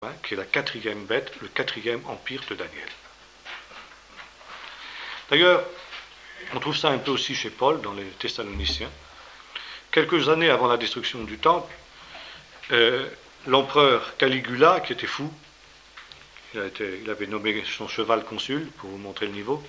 qui est la quatrième bête, le quatrième empire de Daniel. D'ailleurs, on trouve ça un peu aussi chez Paul, dans les Thessaloniciens. Quelques années avant la destruction du temple, l'empereur Caligula, qui était fou, il avait nommé son cheval consul, pour vous montrer le niveau,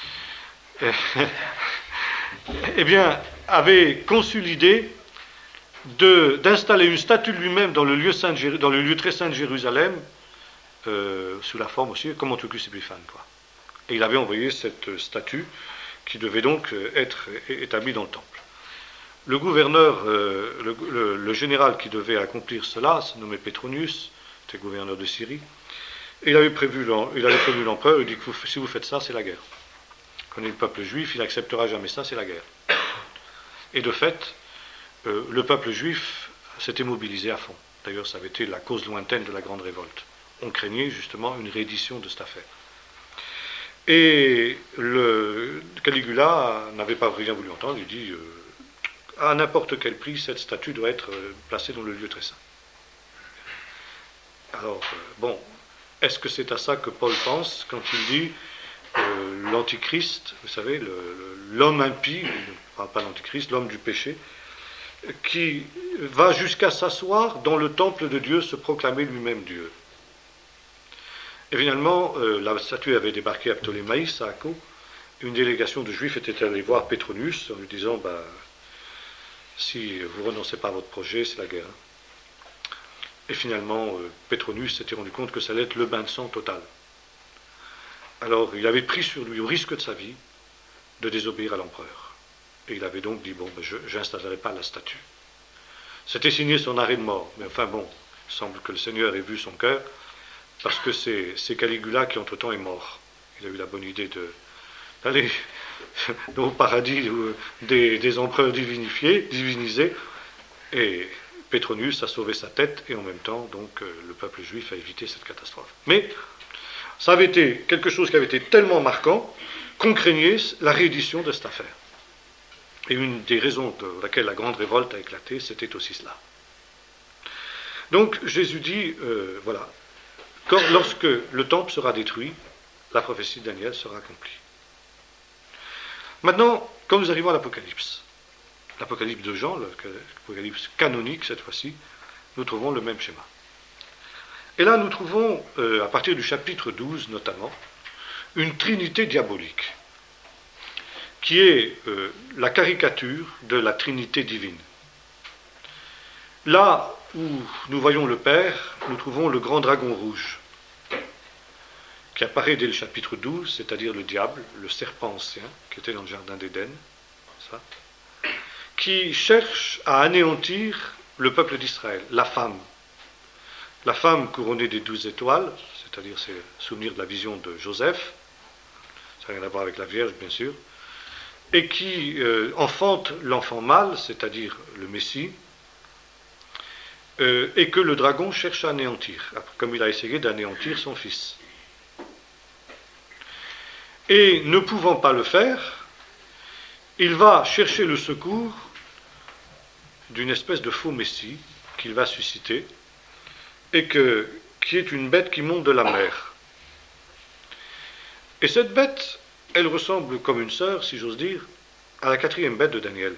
eh bien, avait conçu l'idée d'installer une statue de lui-même dans le lieu très saint de Jérusalem, sous la forme aussi, comme Antiochus Épiphanes, quoi. Et il avait envoyé cette statue qui devait donc être établie dans le temple. Le gouverneur, le général qui devait accomplir cela, se nommait Pétronius, était gouverneur de Syrie, et il avait prévenu l'empereur, il dit que si vous faites ça, c'est la guerre. Connaît le peuple juif, il n'acceptera jamais ça, c'est la guerre. Et de fait, le peuple juif s'était mobilisé à fond. D'ailleurs, ça avait été la cause lointaine de la grande révolte. On craignait justement une réédition de cette affaire. Et le Caligula n'avait pas bien voulu entendre, il dit à n'importe quel prix, cette statue doit être placée dans le lieu très saint. Alors, bon, est-ce que c'est à ça que Paul pense quand il dit l'antichrist, vous savez, l'homme impie, pas l'antichrist, l'homme du péché, qui va jusqu'à s'asseoir dans le temple de Dieu, se proclamer lui-même Dieu. Et finalement, la statue avait débarqué à Ptolémaïs, à Akko. Une délégation de Juifs était allée voir Pétronius en lui disant si vous ne renoncez pas à votre projet, c'est la guerre. Et finalement, Pétronius s'était rendu compte que ça allait être le bain de sang total. Alors, il avait pris sur lui, au risque de sa vie, de désobéir à l'empereur. Et il avait donc dit je n'installerai pas la statue. C'était signé son arrêt de mort. Mais enfin bon, il semble que le Seigneur ait vu son cœur, parce que c'est Caligula qui, entre-temps, est mort. Il a eu la bonne idée d'aller au paradis des empereurs divinisés, et Pétronius a sauvé sa tête, et en même temps, donc, le peuple juif a évité cette catastrophe. Mais ça avait été quelque chose qui avait été tellement marquant qu'on craignait la réédition de cette affaire. Et une des raisons pour laquelle la grande révolte a éclaté, c'était aussi cela. Donc, Jésus dit, voilà, lorsque le temple sera détruit, la prophétie de Daniel sera accomplie. Maintenant, quand nous arrivons à l'Apocalypse de Jean, l'Apocalypse canonique cette fois-ci, nous trouvons le même schéma. Et là, nous trouvons, à partir du chapitre 12 notamment, une trinité diabolique, qui est la caricature de la trinité divine. Là où nous voyons le Père, nous trouvons le grand dragon rouge, qui apparaît dès le chapitre 12, c'est-à-dire le diable, le serpent ancien, qui était dans le jardin d'Éden, qui cherche à anéantir le peuple d'Israël, la femme couronnée des 12 étoiles, c'est-à-dire c'est le souvenir de la vision de Joseph, ça n'a rien à voir avec la Vierge bien sûr, et qui enfante l'enfant mâle, c'est-à-dire le Messie, et que le dragon cherche à anéantir, comme il a essayé d'anéantir son fils. Et ne pouvant pas le faire, il va chercher le secours d'une espèce de faux Messie qu'il va susciter, et qui est une bête qui monte de la mer. Et cette bête, elle ressemble comme une sœur, si j'ose dire, à la quatrième bête de Daniel.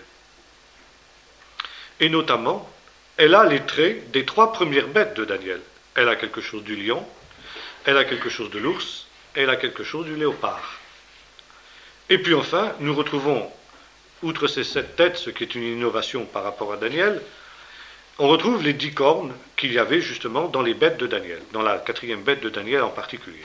Et notamment, elle a les traits des 3 premières bêtes de Daniel. Elle a quelque chose du lion, elle a quelque chose de l'ours, et elle a quelque chose du léopard. Et puis enfin, nous retrouvons, outre ces 7 têtes, ce qui est une innovation par rapport à Daniel, on retrouve les 10 cornes qu'il y avait justement dans les bêtes de Daniel, dans la quatrième bête de Daniel en particulier.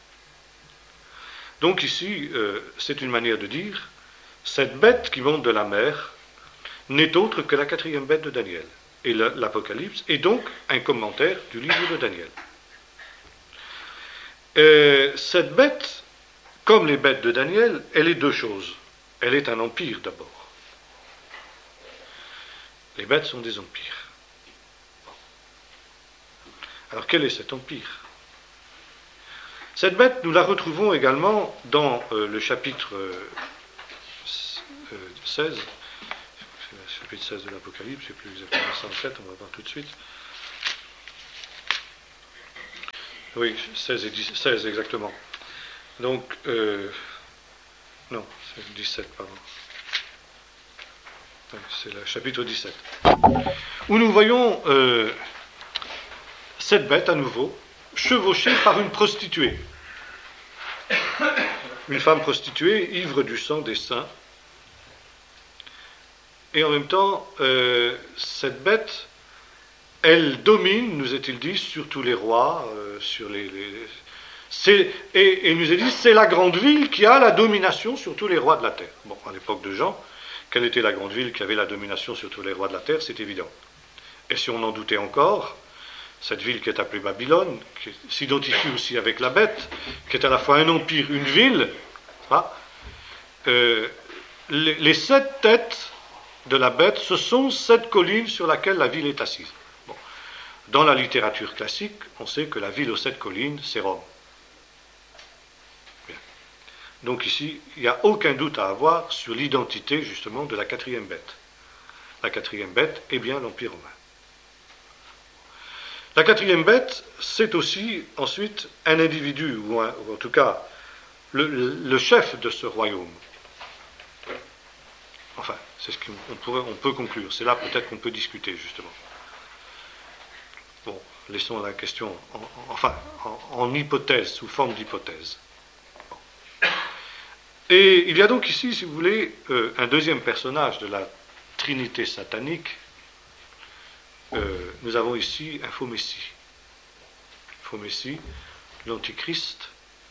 Donc ici, c'est une manière de dire, cette bête qui monte de la mer n'est autre que la quatrième bête de Daniel. Et l'Apocalypse est donc un commentaire du livre de Daniel. Cette bête, comme les bêtes de Daniel, elle est 2 choses. Elle est un empire d'abord. Les bêtes sont des empires. Alors quel est cet empire? Cette bête, nous la retrouvons également dans le chapitre 16, chapitre 16 de l'Apocalypse, je ne sais plus exactement ça en tête, on va voir tout de suite. Oui, 16 exactement. Donc, non, c'est 17, pardon. C'est le chapitre 17. Où nous voyons cette bête à nouveau chevauchée par une prostituée. Une femme prostituée, ivre du sang des saints. Et en même temps, cette bête, elle domine, nous est-il dit, sur tous les rois, sur et il nous est dit, c'est la grande ville qui a la domination sur tous les rois de la terre. Bon, à l'époque de Jean, quelle était la grande ville qui avait la domination sur tous les rois de la terre, c'est évident. Et si on en doutait encore, cette ville qui est appelée Babylone, qui s'identifie aussi avec la bête, qui est à la fois un empire, une ville, les 7 têtes de la bête, ce sont 7 collines sur lesquelles la ville est assise. Bon. Dans la littérature classique, on sait que la ville aux 7 collines, c'est Rome. Bien. Donc ici, il n'y a aucun doute à avoir sur l'identité justement de la 4e bête. La 4e bête est bien l'Empire romain. La 4e bête, c'est aussi ensuite un individu, ou en tout cas le chef de ce royaume. Enfin, c'est ce qu'on peut conclure. C'est là peut-être qu'on peut discuter, justement. Bon, laissons la question en hypothèse, sous forme d'hypothèse. Bon. Et il y a donc ici, si vous voulez, un deuxième personnage de la Trinité satanique. Nous avons ici un faux messie. Faux messie, l'antichrist.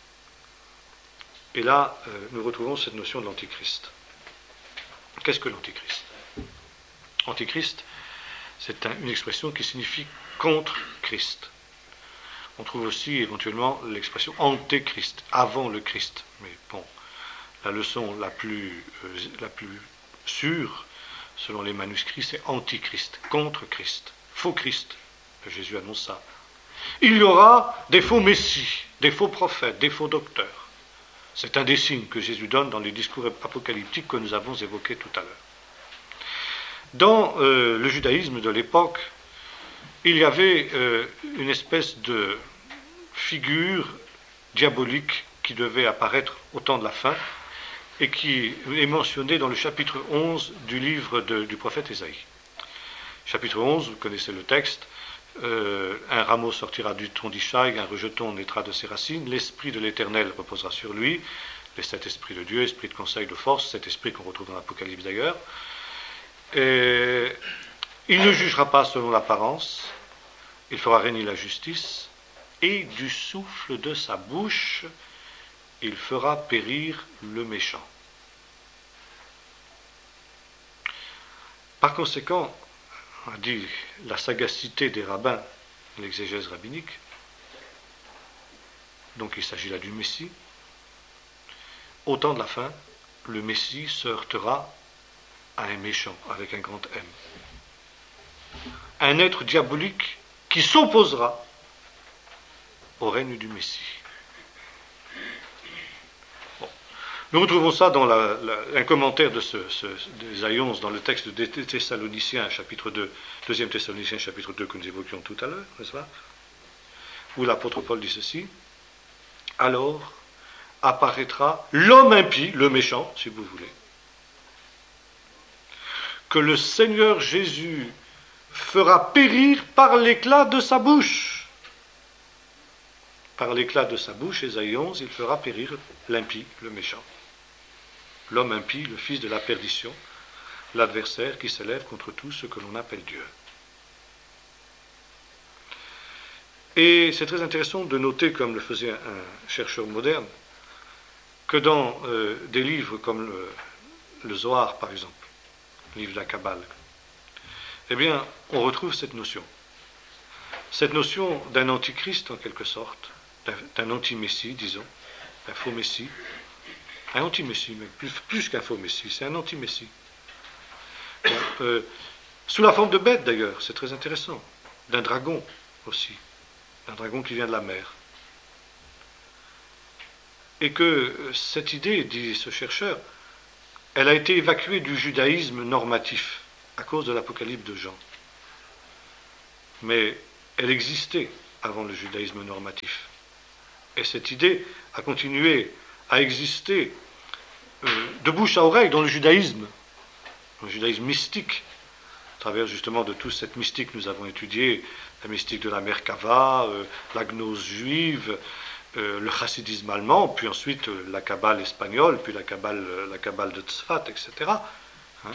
Et là, nous retrouvons cette notion de l'antichrist. Qu'est-ce que l'antichrist? Antichrist, c'est une expression qui signifie contre Christ. On trouve aussi éventuellement l'expression antéchrist, avant le Christ. Mais bon, la leçon la plus sûre, selon les manuscrits, c'est antichrist, contre Christ, faux Christ. Jésus annonce ça. Il y aura des faux messies, des faux prophètes, des faux docteurs. C'est un des signes que Jésus donne dans les discours apocalyptiques que nous avons évoqués tout à l'heure. Dans le judaïsme de l'époque, il y avait une espèce de figure diabolique qui devait apparaître au temps de la fin et qui est mentionnée dans le chapitre 11 du livre du prophète Ésaïe. Chapitre 11, vous connaissez le texte. Un rameau sortira du tronc d'Ishaï, un rejeton naîtra de ses racines, l'esprit de l'Éternel reposera sur lui, les 7 esprits de Dieu, esprit de conseil, de force, cet esprit qu'on retrouve dans l'Apocalypse d'ailleurs. Il ne jugera pas selon l'apparence, il fera régner la justice, et du souffle de sa bouche, il fera périr le méchant. Par conséquent, on dit la sagacité des rabbins, l'exégèse rabbinique, donc il s'agit là du Messie. Au temps de la fin, le Messie se heurtera à un méchant, avec un grand M. Un être diabolique qui s'opposera au règne du Messie. Bon. Nous retrouvons ça dans un commentaire d'Ésaïe 11 dans le texte de Thessaloniciens, chapitre 2, 2 Thessaloniciens, chapitre 2, que nous évoquions tout à l'heure, n'est-ce pas? Où l'apôtre Paul dit ceci: alors apparaîtra l'homme impie, le méchant, si vous voulez, que le Seigneur Jésus fera périr par l'éclat de sa bouche. Par l'éclat de sa bouche, Ésaïe 11, il fera périr l'impie, le méchant. L'homme impie, le fils de la perdition, l'adversaire qui s'élève contre tout ce que l'on appelle Dieu. Et c'est très intéressant de noter, comme le faisait un chercheur moderne, que dans des livres comme le Zohar, par exemple, le livre de la Kabbale, eh bien, on retrouve cette notion. Cette notion d'un antichrist, en quelque sorte, d'un anti-messie, disons, d'un faux messie, un anti-messie, mais plus qu'un faux messie, c'est un anti-messie. Sous la forme de bête, d'ailleurs, c'est très intéressant, d'un dragon aussi, un dragon qui vient de la mer. Et que cette idée, dit ce chercheur, elle a été évacuée du judaïsme normatif à cause de l'Apocalypse de Jean. Mais elle existait avant le judaïsme normatif. Et cette idée a continué à exister de bouche à oreille dans le judaïsme mystique, à travers justement de toute cette mystique que nous avons étudiée, la mystique de la Merkava, la gnose juive, le chassidisme allemand, puis ensuite la Kabbale espagnole, puis la Kabbale de Tzfat, etc. Hein.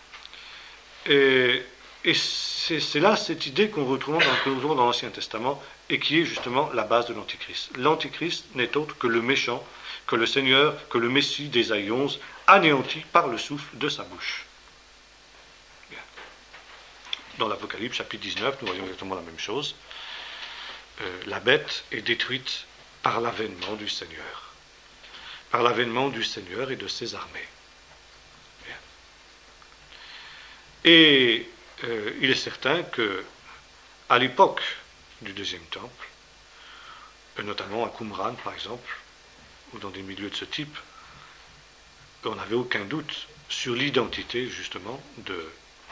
Et c'est là cette idée qu'on retrouve dans l'Ancien Testament et qui est justement la base de l'Antichrist. L'Antichrist n'est autre que le méchant, que le Seigneur, que le Messie d'Ésaïe 11, anéanti par le souffle de sa bouche. Bien. Dans l'Apocalypse, chapitre 19, nous voyons exactement la même chose. La bête est détruite par l'avènement du Seigneur. Par l'avènement du Seigneur et de ses armées. Bien. Et il est certain que, à l'époque du deuxième temple, notamment à Qumran par exemple, ou dans des milieux de ce type, on n'avait aucun doute sur l'identité justement de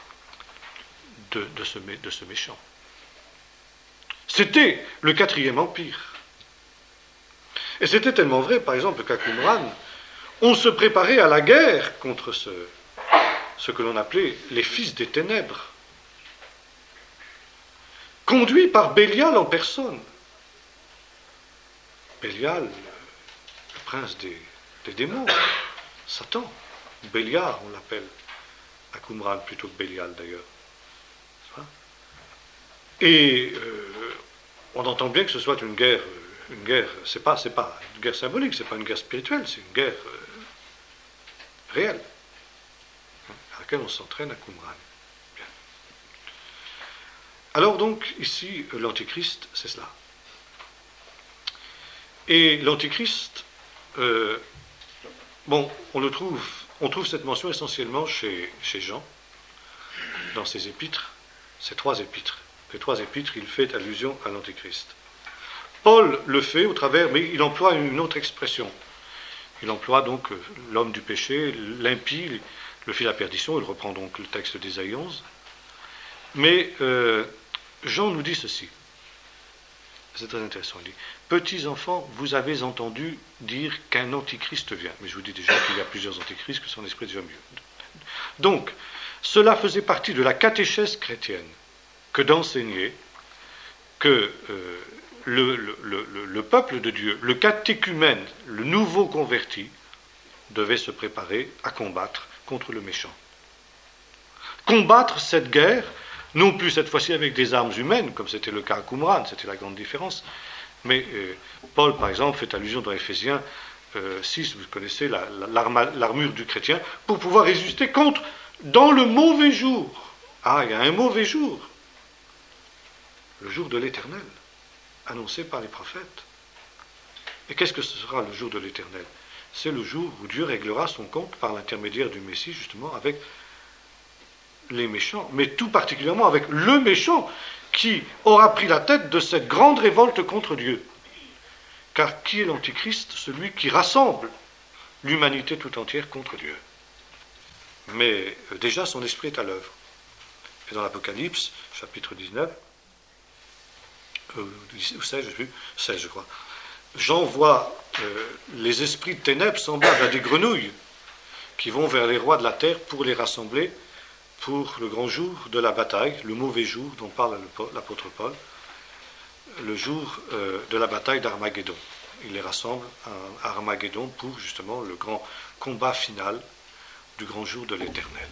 ce méchant. C'était le quatrième empire. Et c'était tellement vrai, par exemple, qu'à Qumran, on se préparait à la guerre contre ce que l'on appelait les fils des ténèbres, conduits par Bélial en personne. Bélial, le prince des démons, Satan, Béliar on l'appelle, à Qumran plutôt que Bélial d'ailleurs. Et on entend bien que ce soit une guerre, c'est pas une guerre symbolique, c'est pas une guerre spirituelle, c'est une guerre réelle, à laquelle on s'entraîne à Qumran. Bien. Alors donc, ici, l'Antichrist, c'est cela. Et l'Antichrist, on trouve cette mention essentiellement chez Jean, dans ses épîtres, ces trois épîtres. Les trois épîtres, il fait allusion à l'Antichrist. Paul le fait au travers, mais il emploie une autre expression. Il emploie donc l'homme du péché, l'impie, le fils de la perdition, il reprend donc le texte d'Ésaïe 11. Mais Jean nous dit ceci. C'est très intéressant. Il dit, petits enfants, vous avez entendu dire qu'un antichrist vient. Mais je vous dis déjà qu'il y a plusieurs antichrists, que son esprit est déjà mieux. Donc, cela faisait partie de la catéchèse chrétienne que d'enseigner que le peuple de Dieu, le catéchumène, le nouveau converti, devait se préparer à combattre contre le méchant. Combattre cette guerre, non plus cette fois-ci avec des armes humaines, comme c'était le cas à Qumran, c'était la grande différence, mais Paul, par exemple, fait allusion dans Éphésiens 6, vous connaissez l'armure du chrétien, pour pouvoir résister contre, dans le mauvais jour. Ah, il y a un mauvais jour. Le jour de l'Éternel, annoncé par les prophètes. Et qu'est-ce que ce sera le jour de l'Éternel? C'est le jour où Dieu réglera son compte par l'intermédiaire du Messie, justement, avec les méchants, mais tout particulièrement avec le méchant qui aura pris la tête de cette grande révolte contre Dieu. Car qui est l'Antichrist? Celui qui rassemble l'humanité tout entière contre Dieu. Mais déjà son esprit est à l'œuvre. Et dans l'Apocalypse, chapitre 19, ou 16, je crois, Jean voit les esprits de ténèbres semblables à des grenouilles qui vont vers les rois de la terre pour les rassembler pour le grand jour de la bataille, le mauvais jour dont parle l'apôtre Paul, le jour de la bataille d'Armageddon. Il les rassemble à Armageddon pour justement le grand combat final du grand jour de l'Éternel.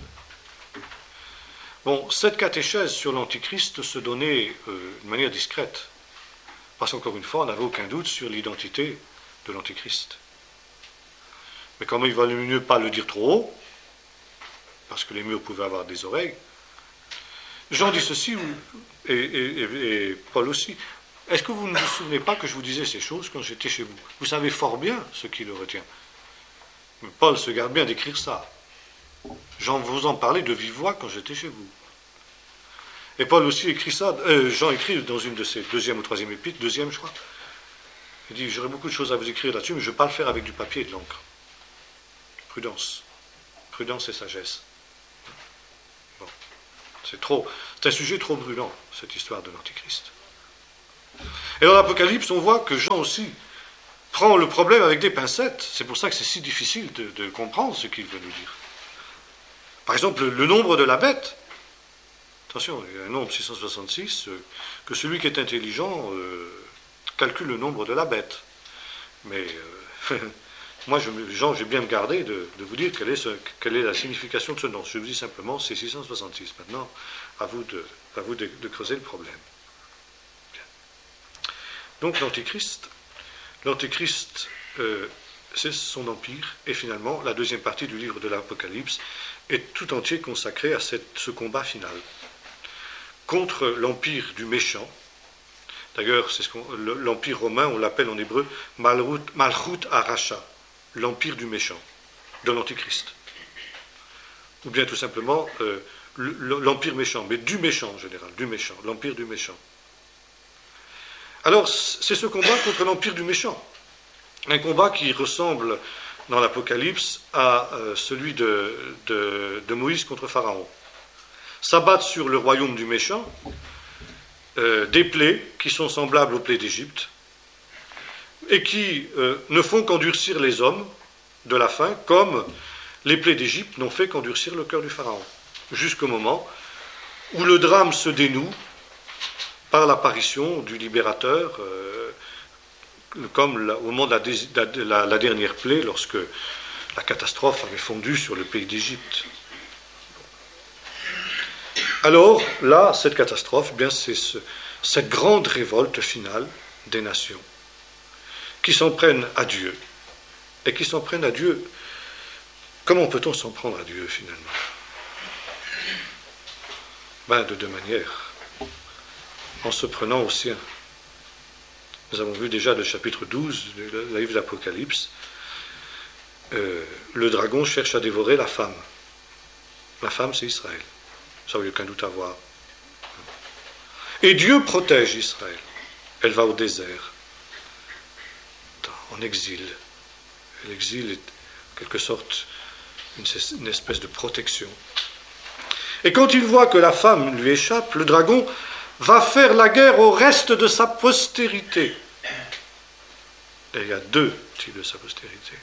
Bon, cette catéchèse sur l'Antichrist se donnait de manière discrète, parce qu'encore une fois, on n'avait aucun doute sur l'identité de l'Antichrist. Mais quand même, il valait mieux pas le dire trop haut, parce que les murs pouvaient avoir des oreilles. Jean dit ceci, et Paul aussi. Est-ce que vous ne vous souvenez pas que je vous disais ces choses quand j'étais chez vous? Vous savez fort bien ce qui le retient. Mais Paul se garde bien d'écrire ça. Jean vous en parlait de vive voix quand j'étais chez vous. Et Paul aussi écrit ça, Jean écrit dans une de ses deuxième ou troisième épîtres, deuxième je crois. Il dit, j'aurais beaucoup de choses à vous écrire là-dessus, mais je ne veux pas le faire avec du papier et de l'encre. Prudence. Prudence et sagesse. Bon. C'est un sujet trop brûlant, cette histoire de l'Antichrist. Et dans l'Apocalypse, on voit que Jean aussi prend le problème avec des pincettes. C'est pour ça que c'est si difficile de comprendre ce qu'il veut nous dire. Par exemple, le nombre de la bête. Attention, il y a un nombre 666, que celui qui est intelligent calcule le nombre de la bête. Mais moi, Jean, j'ai bien me garder de vous dire quelle est la signification de ce nom. Je vous dis simplement, c'est 666. Maintenant, à vous de creuser le problème. Bien. Donc l'Antéchrist, c'est son empire, et finalement, la deuxième partie du livre de l'Apocalypse est tout entier consacrée à ce combat final contre l'empire du méchant. D'ailleurs, l'empire romain, on l'appelle en hébreu Malchut Aracha, l'empire du méchant, de l'Antichrist. Ou bien tout simplement l'empire méchant, mais du méchant en général, du méchant, l'empire du méchant. Alors, c'est ce combat contre l'empire du méchant. Un combat qui ressemble dans l'Apocalypse à celui de Moïse contre Pharaon. S'abattent sur le royaume du méchant des plaies qui sont semblables aux plaies d'Égypte et qui ne font qu'endurcir les hommes de la faim, comme les plaies d'Égypte n'ont fait qu'endurcir le cœur du Pharaon, jusqu'au moment où le drame se dénoue par l'apparition du libérateur, comme au moment de la dernière plaie, lorsque la catastrophe avait fondu sur le pays d'Égypte. Alors, là, cette catastrophe, eh bien, c'est cette grande révolte finale des nations qui s'en prennent à Dieu. Et qui s'en prennent à Dieu. Comment peut-on s'en prendre à Dieu, finalement? Ben, de deux manières. En se prenant au sien. Nous avons vu déjà le chapitre 12 du livre de l'Apocalypse. Le dragon cherche à dévorer la femme. La femme, c'est Israël. Ça, il n'y a aucun doute à voir. Et Dieu protège Israël. Elle va au désert, en exil. L'exil est, en quelque sorte, une espèce de protection. Et quand il voit que la femme lui échappe, le dragon va faire la guerre au reste de sa postérité. Et il y a deux types de sa postérité.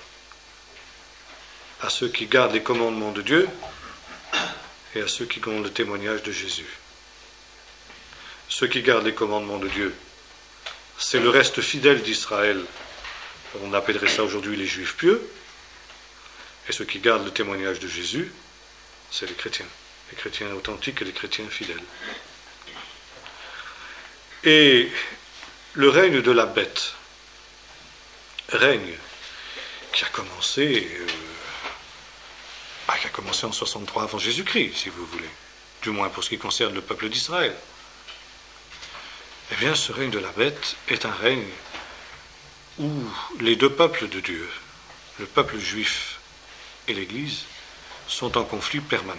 À ceux qui gardent les commandements de Dieu, et à ceux qui ont le témoignage de Jésus. Ceux qui gardent les commandements de Dieu, c'est le reste fidèle d'Israël. On appellerait ça aujourd'hui les Juifs pieux. Et ceux qui gardent le témoignage de Jésus, c'est les chrétiens authentiques et les chrétiens fidèles. Et le règne de la bête, règne qui a commencé en 63 avant Jésus-Christ, si vous voulez, du moins pour ce qui concerne le peuple d'Israël. Eh bien, ce règne de la bête est un règne où les deux peuples de Dieu, le peuple juif et l'Église, sont en conflit permanent.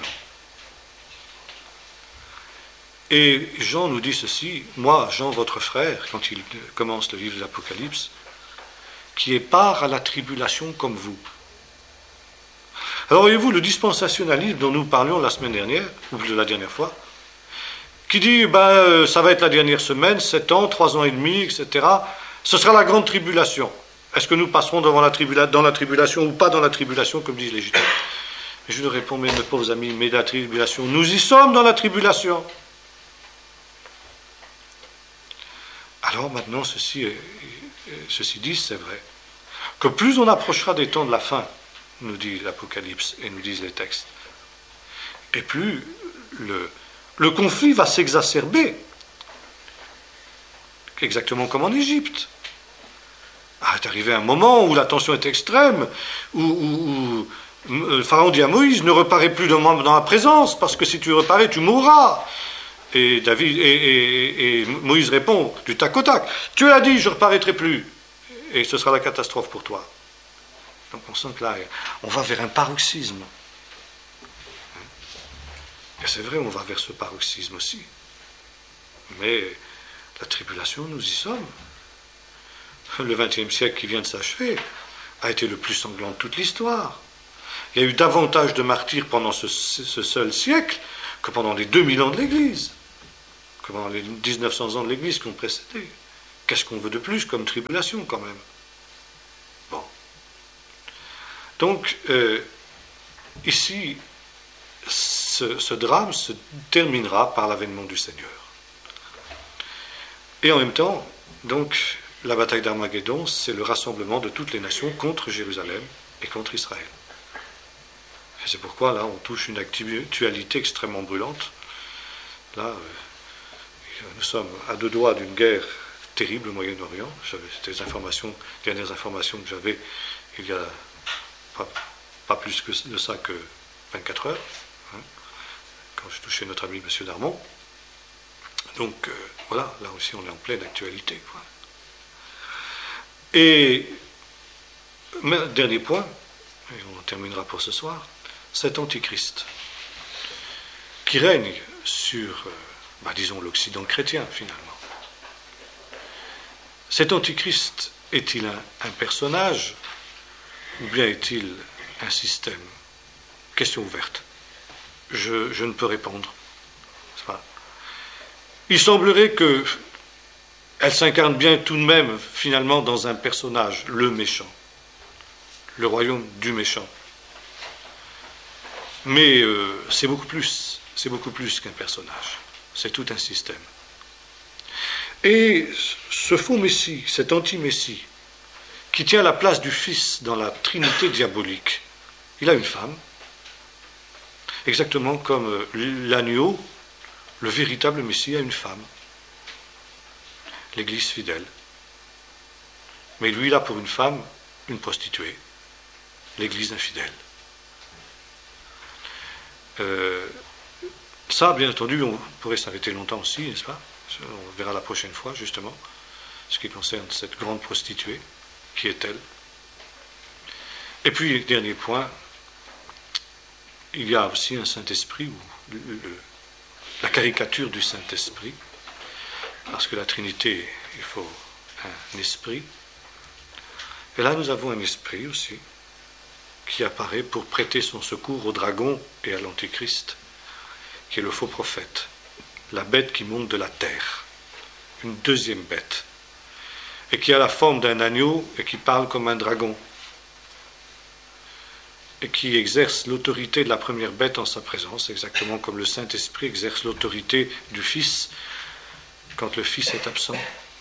Et Jean nous dit ceci, moi, Jean, votre frère, quand il commence le livre de l'Apocalypse, qui est part à la tribulation comme vous. Alors voyez-vous, le dispensationalisme dont nous parlions la semaine dernière, ou la dernière fois, qui dit, ça va être la dernière semaine, 7 ans, 3 ans et demi, etc., ce sera la grande tribulation. Est-ce que nous passerons dans la tribulation ou pas dans la tribulation, comme disent les Juifs? Et je nous réponds, mes pauvres amis, mais la tribulation, nous y sommes dans la tribulation. Alors maintenant, ceci dit, c'est vrai, que plus on approchera des temps de la fin, nous dit l'Apocalypse et nous disent les textes, et plus le conflit va s'exacerber, exactement comme en Égypte. est arrivé un moment où la tension est extrême, où le Pharaon dit à Moïse, ne reparais plus dans ma présence, parce que si tu reparais, tu mourras. Et Moïse répond du tac au tac, tu as dit, je ne reparaîtrai plus, et ce sera la catastrophe pour toi. Donc on sent que là, on va vers un paroxysme. Et c'est vrai, on va vers ce paroxysme aussi. Mais la tribulation, nous y sommes. Le XXe siècle qui vient de s'achever a été le plus sanglant de toute l'histoire. Il y a eu davantage de martyrs pendant ce seul siècle que pendant les 2000 ans de l'Église, que pendant les 1900 ans de l'Église qui ont précédé. Qu'est-ce qu'on veut de plus comme tribulation quand même? Donc, ici, ce drame se terminera par l'avènement du Seigneur. Et en même temps, donc, la bataille d'Armageddon, c'est le rassemblement de toutes les nations contre Jérusalem et contre Israël. Et c'est pourquoi, là, on touche une actualité extrêmement brûlante. Là, nous sommes à deux doigts d'une guerre terrible au Moyen-Orient. C'était les dernières informations que j'avais il y a pas plus de ça que 24 heures, hein, quand j'ai touché notre ami M. Darmon. Donc, voilà, là aussi, on est en pleine actualité, quoi. Et, dernier point, et on en terminera pour ce soir, cet antichrist qui règne sur, disons, l'Occident chrétien, finalement. Cet antichrist est-il un personnage ou bien est-il un système? Question ouverte. Je ne peux répondre. Il semblerait qu'elle s'incarne bien tout de même, finalement, dans un personnage, le méchant, le royaume du méchant. Mais c'est beaucoup plus qu'un personnage, c'est tout un système. Et ce faux Messie, cet anti-Messie, qui tient la place du Fils dans la Trinité diabolique, il a une femme, exactement comme l'agneau, le véritable Messie, a une femme, l'Église fidèle. Mais lui, il a pour une femme une prostituée, l'Église infidèle. Ça, bien entendu, on pourrait s'arrêter longtemps aussi, n'est-ce pas? On verra la prochaine fois, justement, ce qui concerne cette grande prostituée. Qui est-elle? Et puis, dernier point, il y a aussi un Saint-Esprit, ou la caricature du Saint-Esprit, parce que la Trinité, il faut un esprit. Et là, nous avons un esprit aussi, qui apparaît pour prêter son secours au dragon et à l'Antéchrist, qui est le faux prophète, la bête qui monte de la terre, une deuxième bête, et qui a la forme d'un agneau et qui parle comme un dragon, et qui exerce l'autorité de la première bête en sa présence, exactement comme le Saint-Esprit exerce l'autorité du Fils quand le Fils est absent.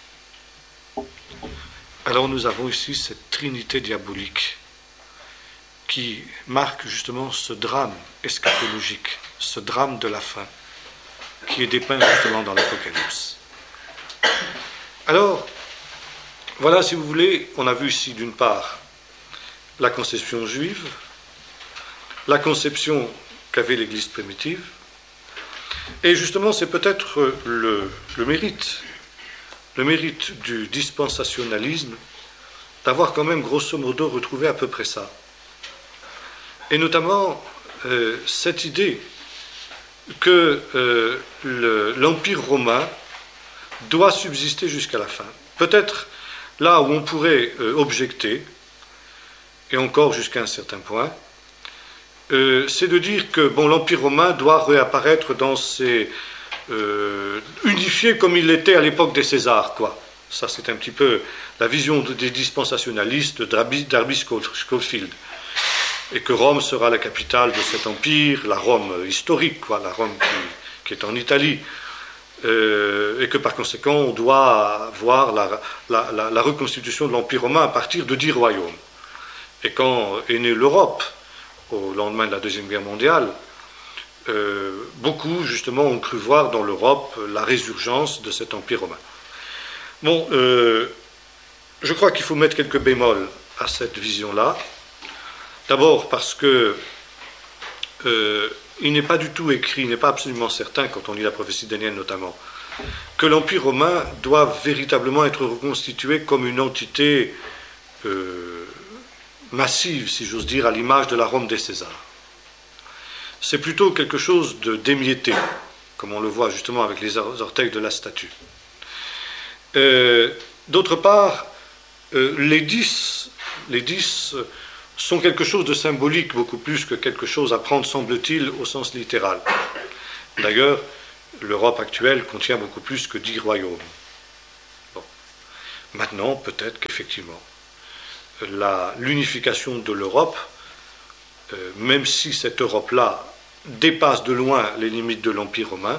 Alors nous avons ici cette trinité diabolique qui marque justement ce drame eschatologique, ce drame de la fin, qui est dépeint justement dans l'Apocalypse. Alors, voilà, si vous voulez, on a vu ici d'une part la conception juive, la conception qu'avait l'Église primitive, et justement c'est peut-être le mérite du dispensationalisme d'avoir quand même grosso modo retrouvé à peu près ça. Et notamment cette idée que l'Empire romain doit subsister jusqu'à la fin. Peut-être là où on pourrait objecter, et encore jusqu'à un certain point, c'est de dire que l'Empire romain doit réapparaître dans ses unifié comme il l'était à l'époque des Césars, quoi. Ça, c'est un petit peu la vision des dispensationalistes d'Darby Scofield. Et que Rome sera la capitale de cet empire, la Rome historique, quoi, la Rome qui est en Italie. Et que par conséquent, on doit voir la reconstitution de l'Empire romain à partir de 10 royaumes. Et quand est née l'Europe, au lendemain de la Deuxième Guerre mondiale, beaucoup, justement, ont cru voir dans l'Europe la résurgence de cet empire romain. Bon, je crois qu'il faut mettre quelques bémols à cette vision-là. D'abord parce que il n'est pas du tout écrit, il n'est pas absolument certain, quand on lit la prophétie danielle notamment, que l'empire romain doit véritablement être reconstitué comme une entité massive, si j'ose dire, à l'image de la Rome des Césars. C'est plutôt quelque chose d'émietté, comme on le voit justement avec les orteils de la statue. D'autre part, les 10 sont quelque chose de symbolique, beaucoup plus que quelque chose à prendre, semble-t-il, au sens littéral. D'ailleurs, l'Europe actuelle contient beaucoup plus que 10 royaumes. Bon. Maintenant, peut-être qu'effectivement, l'unification de l'Europe même si cette Europe-là dépasse de loin les limites de l'Empire romain,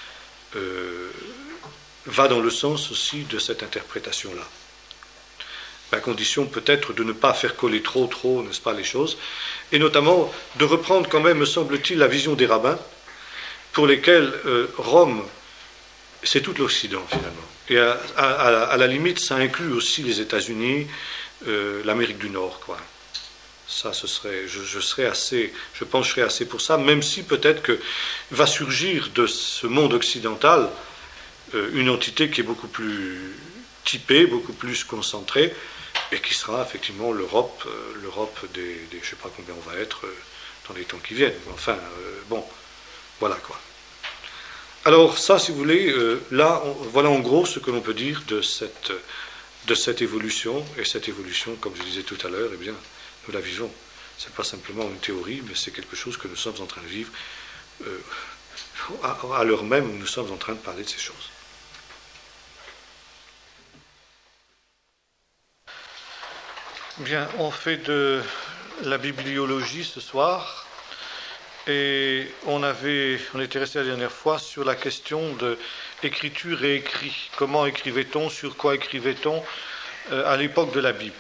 va dans le sens aussi de cette interprétation-là. À condition peut-être de ne pas faire coller trop, n'est-ce pas, les choses, et notamment de reprendre quand même, me semble-t-il, la vision des rabbins, pour lesquels Rome, c'est tout l'Occident finalement. Et à la limite, ça inclut aussi les États-Unis, l'Amérique du Nord, quoi. Ça, ce serait, je pencherais assez pour ça, même si peut-être que va surgir de ce monde occidental une entité qui est beaucoup plus typée, beaucoup plus concentrée, et qui sera effectivement l'Europe des je ne sais pas combien on va être dans les temps qui viennent. Enfin, bon, voilà quoi. Alors ça, si vous voulez, là, voilà en gros ce que l'on peut dire de cette évolution, et cette évolution, comme je disais tout à l'heure, eh bien, nous la vivons. Ce n'est pas simplement une théorie, mais c'est quelque chose que nous sommes en train de vivre à l'heure même où nous sommes en train de parler de ces choses. Bien, on fait de la bibliologie ce soir, et on était resté la dernière fois sur la question de écriture et écrit. Comment écrivait-on, sur quoi écrivait-on à l'époque de la Bible?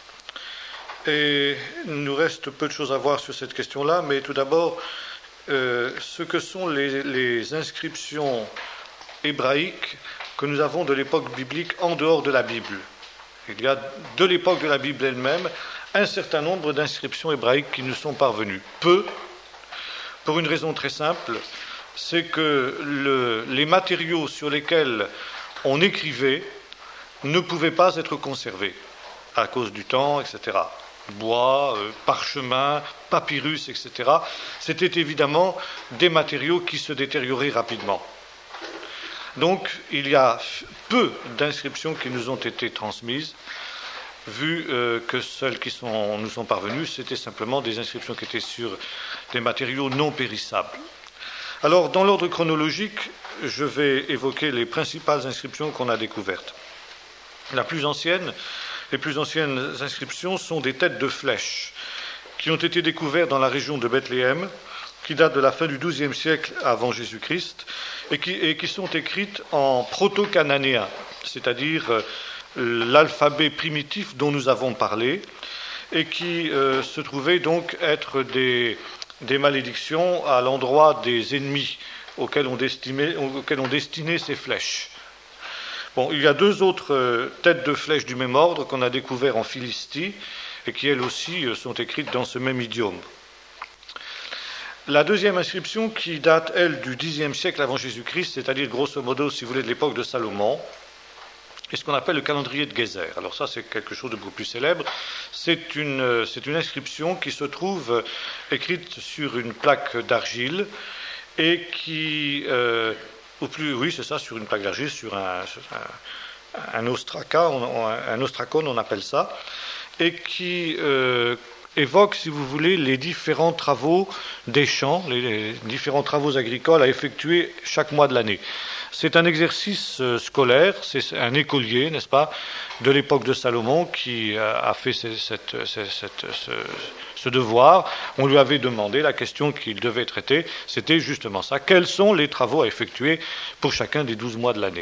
Et il nous reste peu de choses à voir sur cette question-là, mais tout d'abord, ce que sont les inscriptions hébraïques que nous avons de l'époque biblique en dehors de la Bible. Il y a de l'époque de la Bible elle-même un certain nombre d'inscriptions hébraïques qui nous sont parvenues. Peu, pour une raison très simple, c'est que les matériaux sur lesquels on écrivait ne pouvaient pas être conservés à cause du temps, etc. Bois, parchemin, papyrus, etc. C'était évidemment des matériaux qui se détérioraient rapidement. Donc, il y a peu d'inscriptions qui nous ont été transmises, vu que celles qui nous sont parvenues, c'était simplement des inscriptions qui étaient sur des matériaux non périssables. Alors, dans l'ordre chronologique, je vais évoquer les principales inscriptions qu'on a découvertes. Les plus anciennes inscriptions sont des têtes de flèches, qui ont été découvertes dans la région de Bethléem, qui datent de la fin du XIIe siècle avant Jésus-Christ, et qui sont écrites en proto-cananéen, c'est-à-dire l'alphabet primitif dont nous avons parlé, et qui se trouvaient donc être des malédictions à l'endroit des ennemis auxquels on destinait ces flèches. Bon, il y a deux autres têtes de flèches du même ordre qu'on a découvertes en Philistie, et qui elles aussi sont écrites dans ce même idiome. La deuxième inscription, qui date, elle, du Xe siècle avant Jésus-Christ, c'est-à-dire grosso modo, si vous voulez, de l'époque de Salomon, est ce qu'on appelle le calendrier de Gézer. Alors ça, c'est quelque chose de beaucoup plus célèbre. C'est une inscription qui se trouve écrite sur une plaque d'argile, et qui, sur une plaque d'argile, sur un ostracone, on appelle ça, et qui évoque, si vous voulez, les différents travaux des champs, les différents travaux agricoles à effectuer chaque mois de l'année. C'est un exercice scolaire, c'est un écolier, n'est-ce pas, de l'époque de Salomon qui a fait ce devoir. On lui avait demandé, la question qu'il devait traiter, c'était justement ça. Quels sont les travaux à effectuer pour chacun des 12 mois de l'année ?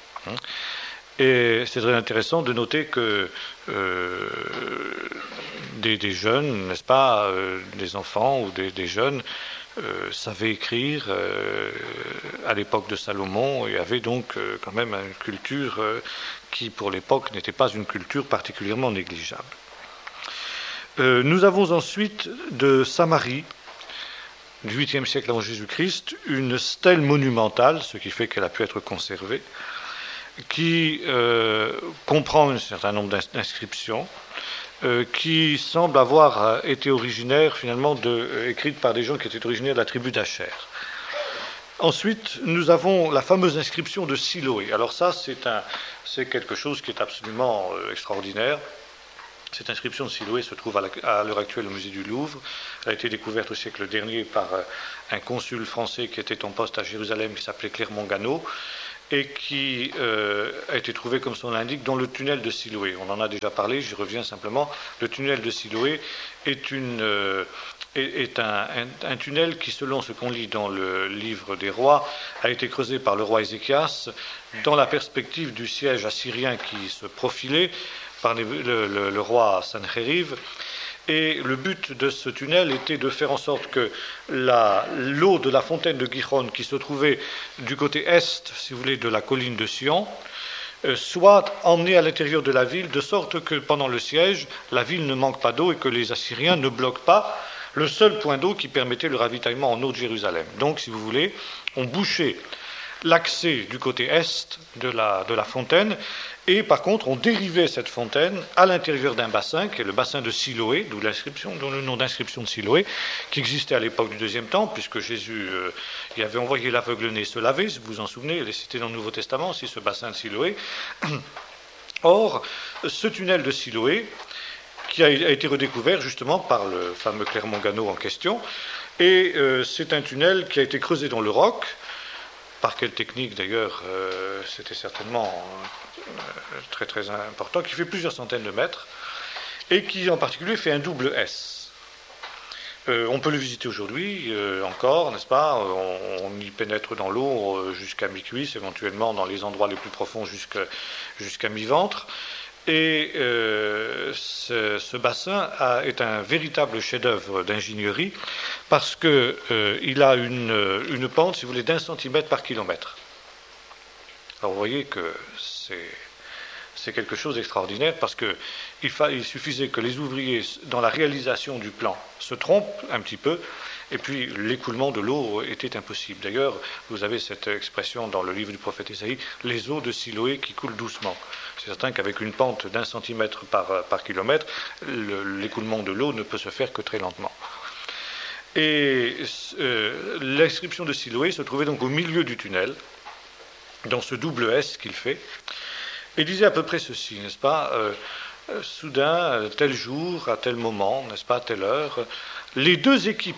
Et c'est très intéressant de noter que des jeunes, n'est-ce pas, des enfants ou des jeunes savaient écrire à l'époque de Salomon, et avaient donc quand même une culture qui, pour l'époque, n'était pas une culture particulièrement négligeable. Nous avons ensuite de Samarie, du 8e siècle avant Jésus-Christ, une stèle monumentale, ce qui fait qu'elle a pu être conservée, qui comprend un certain nombre d'inscriptions, qui semble avoir été originaire, finalement, écrite par des gens qui étaient originaires de la tribu d'Acher. Ensuite, nous avons la fameuse inscription de Siloé. Alors ça, c'est quelque chose qui est absolument extraordinaire. Cette inscription de Siloé se trouve à l'heure actuelle au musée du Louvre. Elle a été découverte au siècle dernier par un consul français qui était en poste à Jérusalem, qui s'appelait Clermont-Ganneau, et qui a été trouvé, comme son nom l'indique, dans le tunnel de Siloé. On en a déjà parlé, j'y reviens simplement. Le tunnel de Siloé est est un tunnel qui, selon ce qu'on lit dans le livre des rois, a été creusé par le roi Ézéchias dans la perspective du siège assyrien qui se profilait par le roi Sanchériv. Et le but de ce tunnel était de faire en sorte que l'eau de la fontaine de Gihon, qui se trouvait du côté est, si vous voulez, de la colline de Sion, soit emmenée à l'intérieur de la ville, de sorte que pendant le siège, la ville ne manque pas d'eau et que les Assyriens ne bloquent pas le seul point d'eau qui permettait le ravitaillement en eau de Jérusalem. Donc, si vous voulez, on bouchait l'accès du côté est de la fontaine, et par contre on dérivait cette fontaine à l'intérieur d'un bassin, qui est le bassin de Siloé, d'où le nom d'inscription de Siloé, qui existait à l'époque du IIe temple, puisque Jésus y avait envoyé l'aveugle-né se laver, si vous vous en souvenez, il est cité dans le Nouveau Testament aussi, ce bassin de Siloé. Or, ce tunnel de Siloé, qui a été redécouvert justement par le fameux Clermont-Ganneau en question, et c'est un tunnel qui a été creusé dans le roc. Par quelle technique d'ailleurs, c'était certainement très très important, qui fait plusieurs centaines de mètres, et qui en particulier fait un double S. On peut le visiter aujourd'hui encore, n'est-ce pas? On y pénètre dans l'eau jusqu'à mi-cuisse, éventuellement dans les endroits les plus profonds jusqu'à mi-ventre. Et ce bassin est un véritable chef-d'œuvre d'ingénierie parce qu'il a une pente, si vous voulez, d'1 centimètre par kilomètre. Alors vous voyez que c'est quelque chose d'extraordinaire parce qu'il suffisait que les ouvriers, dans la réalisation du plan, se trompent un petit peu, et puis l'écoulement de l'eau était impossible. D'ailleurs, vous avez cette expression dans le livre du prophète Ésaïe, les eaux de Siloé qui coulent doucement. C'est certain qu'avec une pente d'1 centimètre par kilomètre, l'écoulement de l'eau ne peut se faire que très lentement. Et l'inscription de Siloé se trouvait donc au milieu du tunnel, dans ce double S qu'il fait, et disait à peu près ceci, n'est-ce pas? Soudain, tel jour, à tel moment, n'est-ce pas, à telle heure, les deux équipes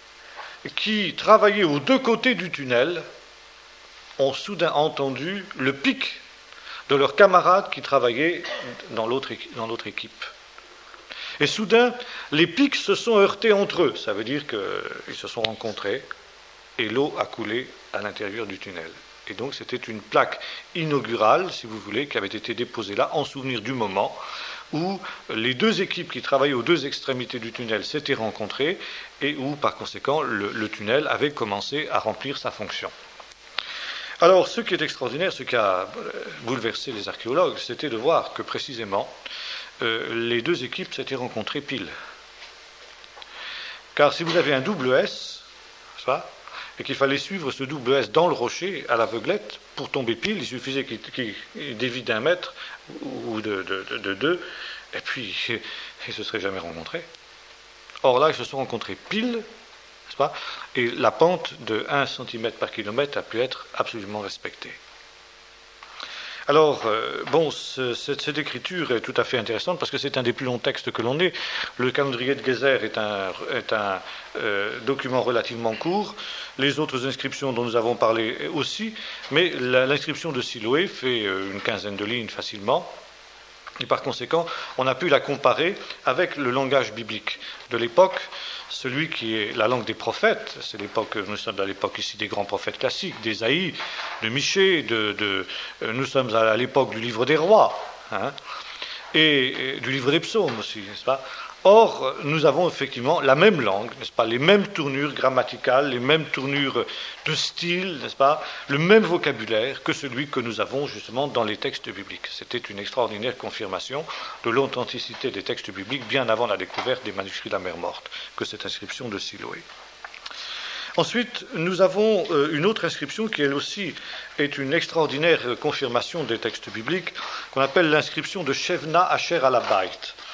qui travaillaient aux deux côtés du tunnel ont soudain entendu le pic de leurs camarades qui travaillaient dans l'autre équipe. Et soudain, les pics se sont heurtés entre eux. Ça veut dire qu'ils se sont rencontrés et l'eau a coulé à l'intérieur du tunnel. Et donc c'était une plaque inaugurale, si vous voulez, qui avait été déposée là en souvenir du moment où les deux équipes qui travaillaient aux deux extrémités du tunnel s'étaient rencontrées et où, par conséquent, le tunnel avait commencé à remplir sa fonction. Alors, ce qui est extraordinaire, ce qui a bouleversé les archéologues, c'était de voir que, précisément, les deux équipes s'étaient rencontrées pile. Car si vous avez un double S, ça, et qu'il fallait suivre ce double S dans le rocher, à l'aveuglette, pour tomber pile, il suffisait qu'il dévie d'1 mètre ou de 2, et puis ils ne se seraient jamais rencontrés. Or là, ils se sont rencontrés pile, n'est-ce pas? Et la pente de 1 cm par kilomètre a pu être absolument respectée. Alors, cette écriture est tout à fait intéressante parce que c'est un des plus longs textes que l'on ait. Le calendrier de Gézer est un document relativement court. Les autres inscriptions dont nous avons parlé aussi, mais l'inscription de Siloé fait une quinzaine de lignes facilement. Et par conséquent, on a pu la comparer avec le langage biblique de l'époque, celui qui est la langue des prophètes. C'est l'époque, nous sommes à l'époque ici des grands prophètes classiques, d'Ésaïe, de Michée, nous sommes à l'époque du livre des rois, et du livre des psaumes aussi, n'est-ce pas? Or, nous avons effectivement la même langue, n'est-ce pas? Les mêmes tournures grammaticales, les mêmes tournures de style, n'est-ce pas? Le même vocabulaire que celui que nous avons justement dans les textes bibliques. C'était une extraordinaire confirmation de l'authenticité des textes bibliques bien avant la découverte des manuscrits de la mer Morte, que cette inscription de Siloé. Ensuite, nous avons une autre inscription qui, elle aussi, est une extraordinaire confirmation des textes bibliques, qu'on appelle l'inscription de Shevna Asher al-Bayt.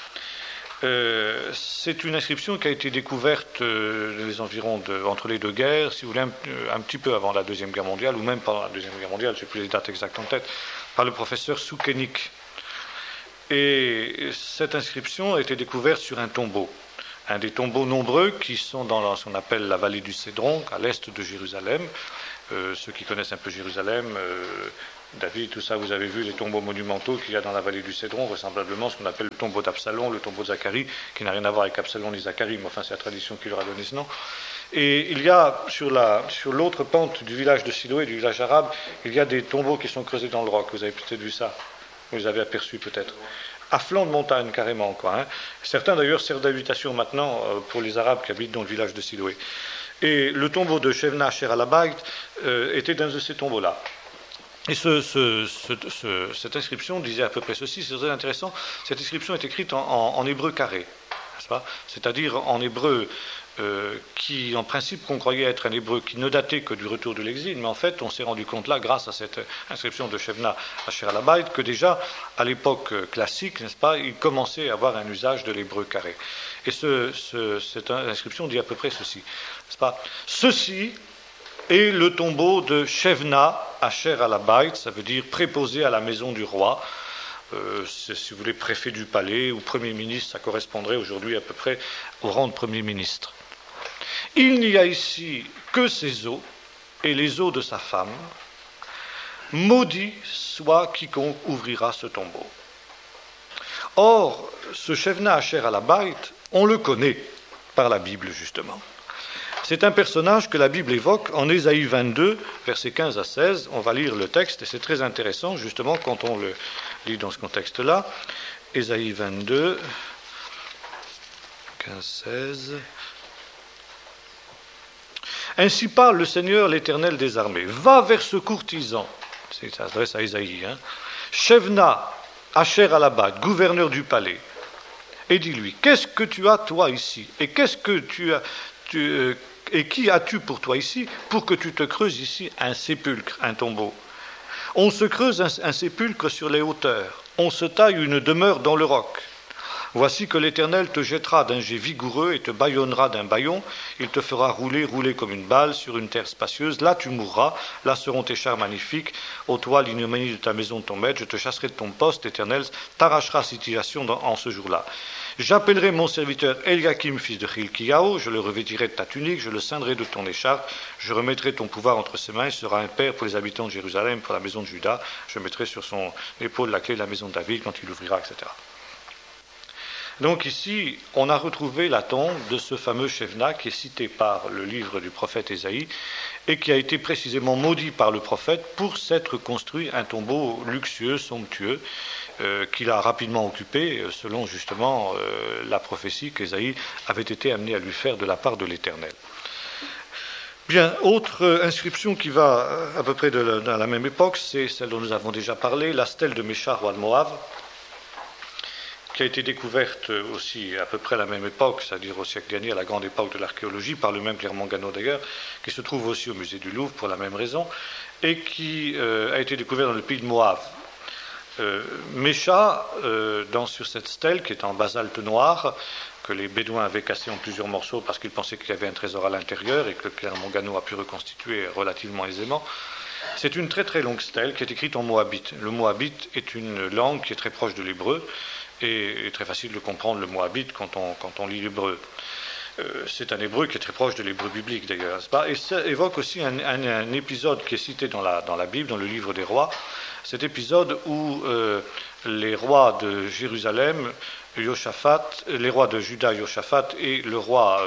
C'est une inscription qui a été découverte les environs entre les deux guerres, si vous voulez, un petit peu avant la Deuxième Guerre mondiale, ou même pendant la Deuxième Guerre mondiale, je n'ai plus les dates exactes en tête, par le professeur Soukenik. Et cette inscription a été découverte sur un tombeau, un des tombeaux nombreux qui sont dans ce qu'on appelle la vallée du Cédron, à l'est de Jérusalem. Ceux qui connaissent un peu Jérusalem David, tout ça, vous avez vu les tombeaux monumentaux qu'il y a dans la vallée du Cédron, vraisemblablement ce qu'on appelle le tombeau d'Absalom, le tombeau de Zacharie, qui n'a rien à voir avec Absalom ni Zacharie, mais enfin c'est la tradition qui leur a donné ce nom. Et il y a sur l'autre pente du village de Siloé, du village arabe, il y a des tombeaux qui sont creusés dans le roc. Vous avez peut-être vu ça, vous les avez aperçus peut-être. À flanc de montagne carrément, quoi. Hein. Certains d'ailleurs servent d'habitation maintenant pour les Arabes qui habitent dans le village de Siloé. Et le tombeau de Shevna Asher al-Abayt était dans un de ces tombeaux-là. Et cette inscription disait à peu près ceci, c'est très intéressant. Cette inscription est écrite en hébreu carré, n'est-ce pas ? C'est-à-dire en hébreu qui, en principe, qu'on croyait être un hébreu qui ne datait que du retour de l'exil, mais en fait, on s'est rendu compte là, grâce à cette inscription de Shevna Asher al-Abayt, que déjà, à l'époque classique, n'est-ce pas, il commençait à avoir un usage de l'hébreu carré. Et cette inscription dit à peu près ceci, n'est-ce pas ? Ceci est le tombeau de Shevna Asher al-Abayt, ça veut dire préposé à la maison du roi. C'est, si vous voulez, préfet du palais ou premier ministre, ça correspondrait aujourd'hui à peu près au rang de premier ministre. Il n'y a ici que ses os et les os de sa femme. Maudit soit quiconque ouvrira ce tombeau. Or, ce Shevna Asher al-Abayt, on le connaît par la Bible, justement. C'est un personnage que la Bible évoque en Ésaïe 22, versets 15 à 16. On va lire le texte et c'est très intéressant, justement, quand on le lit dans ce contexte-là. Ésaïe 22, 15-16. Ainsi parle le Seigneur, l'Éternel des armées. Va vers ce courtisan, ça s'adresse à Ésaïe, Shevna Asher al-Abayt, gouverneur du palais, et dis-lui, qu'est-ce que tu as toi ici? Et qu'est-ce que et qui as-tu pour toi ici, pour que tu te creuses ici un sépulcre, un tombeau? On se creuse un sépulcre sur les hauteurs, on se taille une demeure dans le roc. Voici que l'Éternel te jettera d'un jet vigoureux et te bâillonnera d'un bâillon. Il te fera rouler comme une balle sur une terre spacieuse. Là tu mourras, là seront tes chars magnifiques. Ô toi, l'ignominie de ta maison de ton maître, je te chasserai de ton poste, l'Éternel t'arrachera situation en ce jour-là. J'appellerai mon serviteur Eliakim, fils de Hilkiyahu, je le revêtirai de ta tunique, je le ceindrai de ton écharpe, je remettrai ton pouvoir entre ses mains, il sera un père pour les habitants de Jérusalem, pour la maison de Juda, je mettrai sur son épaule la clé de la maison de David quand il ouvrira, etc. Donc ici, on a retrouvé la tombe de ce fameux Shevna qui est cité par le livre du prophète Ésaïe et qui a été précisément maudit par le prophète pour s'être construit un tombeau luxueux, somptueux, qu'il a rapidement occupé selon justement la prophétie qu'Ésaïe avait été amené à lui faire de la part de l'Éternel. Bien, autre inscription qui va à peu près dans la même époque, c'est celle dont nous avons déjà parlé, la stèle de Mécha, roi de Moab, qui a été découverte aussi à peu près à la même époque, c'est-à-dire au siècle dernier, à la grande époque de l'archéologie, par le même Clermont Ganneau d'ailleurs, qui se trouve aussi au musée du Louvre pour la même raison, et qui a été découverte dans le pays de Moab. Mécha, sur cette stèle qui est en basalte noir, que les Bédouins avaient cassé en plusieurs morceaux parce qu'ils pensaient qu'il y avait un trésor à l'intérieur et que le Clermont Ganneau a pu reconstituer relativement aisément. C'est une très très longue stèle qui est écrite en moabite. Le moabite est une langue qui est très proche de l'hébreu et est très facile de comprendre le moabite quand on lit l'hébreu. C'est un hébreu qui est très proche de l'hébreu biblique d'ailleurs, n'est-ce pas ? Et ça évoque aussi un épisode qui est cité dans la Bible, dans le livre des rois, cet épisode où les rois de Jérusalem, les rois de Juda, Joshaphat, et le roi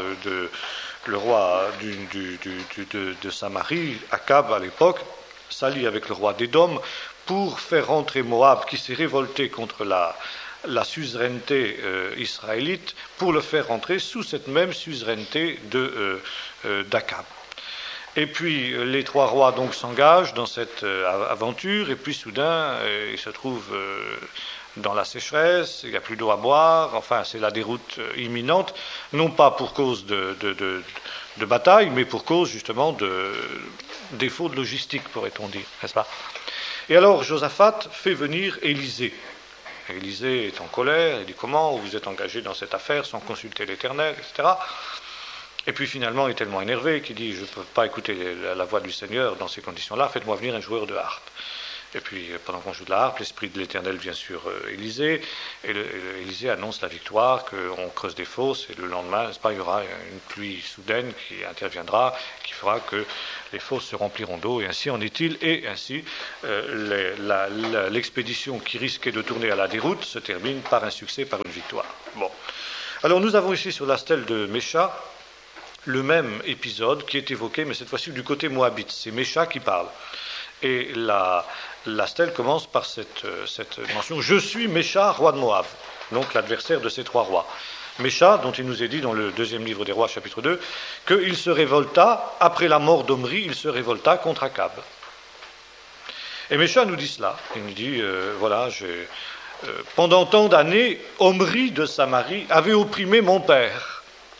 de Samarie, Akab à l'époque, s'allient avec le roi d'Édom pour faire rentrer Moab, qui s'est révolté contre la suzeraineté israélite, pour le faire rentrer sous cette même suzeraineté d'Akab. Et puis les trois rois donc s'engagent dans cette aventure, et puis soudain ils se trouvent dans la sécheresse, il n'y a plus d'eau à boire, enfin c'est la déroute imminente, non pas pour cause de bataille, mais pour cause justement de défaut de logistique, pourrait-on dire, n'est-ce pas ? Et alors Josaphat fait venir Élisée. Élisée est en colère, il dit comment vous êtes engagé dans cette affaire sans consulter l'Éternel, etc. Et puis finalement il est tellement énervé qu'il dit je ne peux pas écouter la voix du Seigneur dans ces conditions-là, faites-moi venir un joueur de harpe. Et puis, pendant qu'on joue de la harpe, l'Esprit de l'Éternel vient sur Élisée, et Élisée annonce la victoire, qu'on creuse des fosses, et le lendemain, n'est-ce pas, il y aura une pluie soudaine qui interviendra, qui fera que les fosses se rempliront d'eau, et ainsi en est-il, et ainsi l'expédition qui risquait de tourner à la déroute se termine par un succès, par une victoire. Bon. Alors nous avons ici sur la stèle de Mécha le même épisode qui est évoqué, mais cette fois-ci du côté moabite. C'est Mécha qui parle. Et la stèle commence par cette mention « Je suis Mécha, roi de Moab », donc l'adversaire de ces trois rois. Mécha, dont il nous est dit dans le deuxième livre des rois, chapitre 2, qu'il se révolta, après la mort d'Omri, il se révolta contre Akab. Et Mécha nous dit cela. Il nous dit voilà, pendant tant d'années, Omri de Samarie avait opprimé mon père.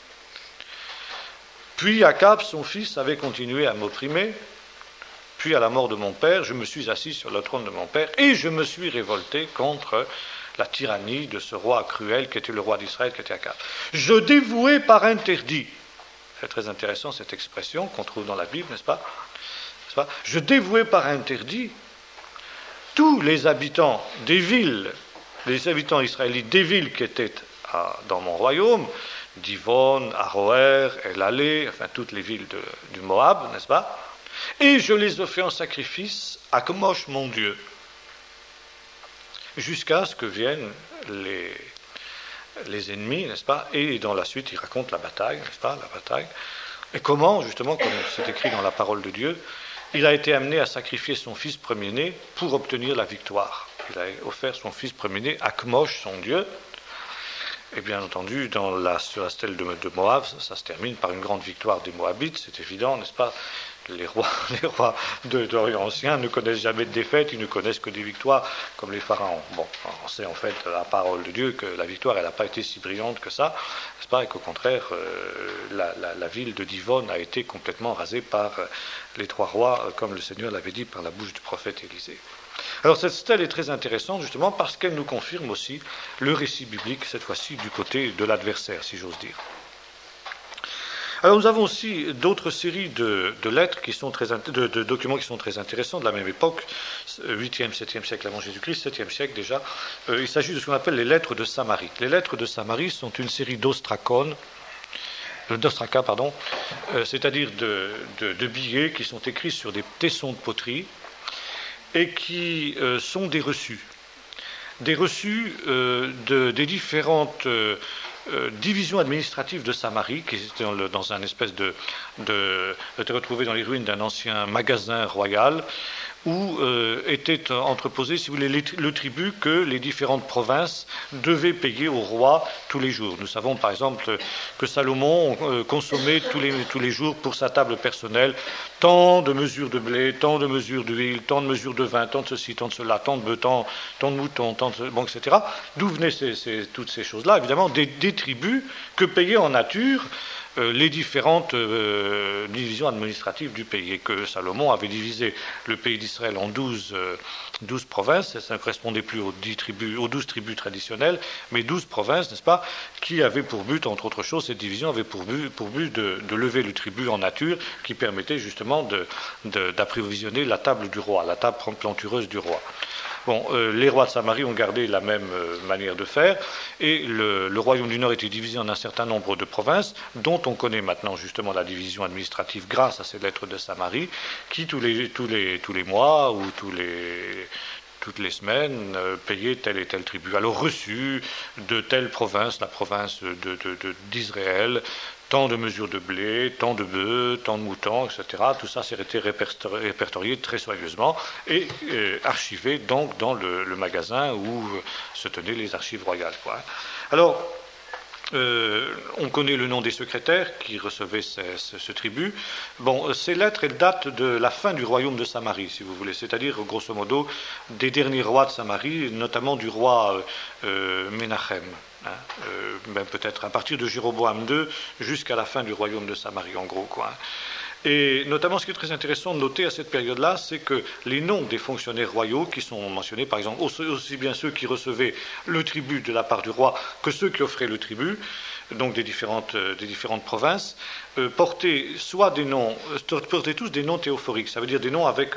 Puis Akab, son fils, avait continué à m'opprimer. Puis à la mort de mon père, je me suis assis sur le trône de mon père et je me suis révolté contre la tyrannie de ce roi cruel qui était le roi d'Israël, qui était Akab. Je dévouai par interdit. C'est très intéressant cette expression qu'on trouve dans la Bible, n'est-ce pas ? Je dévouai par interdit tous les habitants des villes, les habitants israélites des villes qui étaient dans mon royaume, Divon, Aroer, El-Alé, enfin toutes les villes du Moab, n'est-ce pas ? Et je les ai fait en sacrifice à Kemosh, mon Dieu, jusqu'à ce que viennent les ennemis, n'est-ce pas ? Et dans la suite, il raconte la bataille, n'est-ce pas ? La bataille. Et comment, justement, comme c'est écrit dans la parole de Dieu, il a été amené à sacrifier son fils premier-né pour obtenir la victoire. Il a offert son fils premier-né à Kemosh, son Dieu. Et bien entendu, sur la stèle de Moab, ça se termine par une grande victoire des Moabites, c'est évident, n'est-ce pas ? Les rois d'Orient ancien ne connaissent jamais de défaite, ils ne connaissent que des victoires comme les pharaons. Bon, on sait en fait la parole de Dieu que la victoire, elle n'a pas été si brillante que ça, n'est-ce pas ? Et qu'au contraire, la ville de Divon a été complètement rasée par les trois rois, comme le Seigneur l'avait dit par la bouche du prophète Élisée. Alors cette stèle est très intéressante justement parce qu'elle nous confirme aussi le récit biblique, cette fois-ci du côté de l'adversaire, si j'ose dire. Alors nous avons aussi d'autres séries de lettres qui sont de documents qui sont très intéressants de la même époque, 8e, 7e siècle avant Jésus-Christ, 7e siècle déjà. Il s'agit de ce qu'on appelle les lettres de Samarie. Les lettres de Samarie sont une série d'ostracas, c'est-à-dire de billets qui sont écrits sur des tessons de poterie et qui sont des reçus. Des reçus des différentes division administrative de Samarie, qui était dans un espèce était retrouvée dans les ruines d'un ancien magasin royal, où était entreposé, si vous voulez, le tribut que les différentes provinces devaient payer au roi tous les jours. Nous savons par exemple que Salomon consommait tous les jours pour sa table personnelle tant de mesures de blé, tant de mesures d'huile, tant de mesures de vin, tant de ceci, tant de cela, tant de bœufs, tant de moutons, etc. D'où venaient toutes ces choses-là ? Évidemment, des tribus que payaient en nature les différentes divisions administratives du pays, et que Salomon avait divisé le pays d'Israël en 12 provinces, ça ne correspondait plus aux 12 tribus traditionnelles, mais 12 provinces, n'est-ce pas, qui avaient pour but, entre autres choses, cette division avait pour but de lever le tribut en nature, qui permettait justement d'approvisionner la table du roi, la table plantureuse du roi. Bon, les rois de Samarie ont gardé la même manière de faire, et le royaume du Nord était divisé en un certain nombre de provinces, dont on connaît maintenant justement la division administrative grâce à ces lettres de Samarie, qui tous les mois ou toutes les semaines payaient tel et tel tribut. Alors reçu de telle province, la province d'Israël, tant de mesures de blé, tant de bœufs, tant de moutons, etc. Tout ça s'est été répertorié très soigneusement et archivé donc dans le magasin où se tenaient les archives royales, quoi. Alors, on connaît le nom des secrétaires qui recevaient ce tribut. Bon, ces lettres, elles datent de la fin du royaume de Samarie, si vous voulez, c'est-à-dire, grosso modo, des derniers rois de Samarie, notamment du roi Menachem. Peut-être à partir de Jéroboam II jusqu'à la fin du royaume de Samarie, en gros, quoi. Et notamment, ce qui est très intéressant de noter à cette période-là, c'est que les noms des fonctionnaires royaux qui sont mentionnés, par exemple, aussi bien ceux qui recevaient le tribut de la part du roi que ceux qui offraient le tribut, donc des différentes provinces, portaient tous des noms théophoriques, ça veut dire des noms avec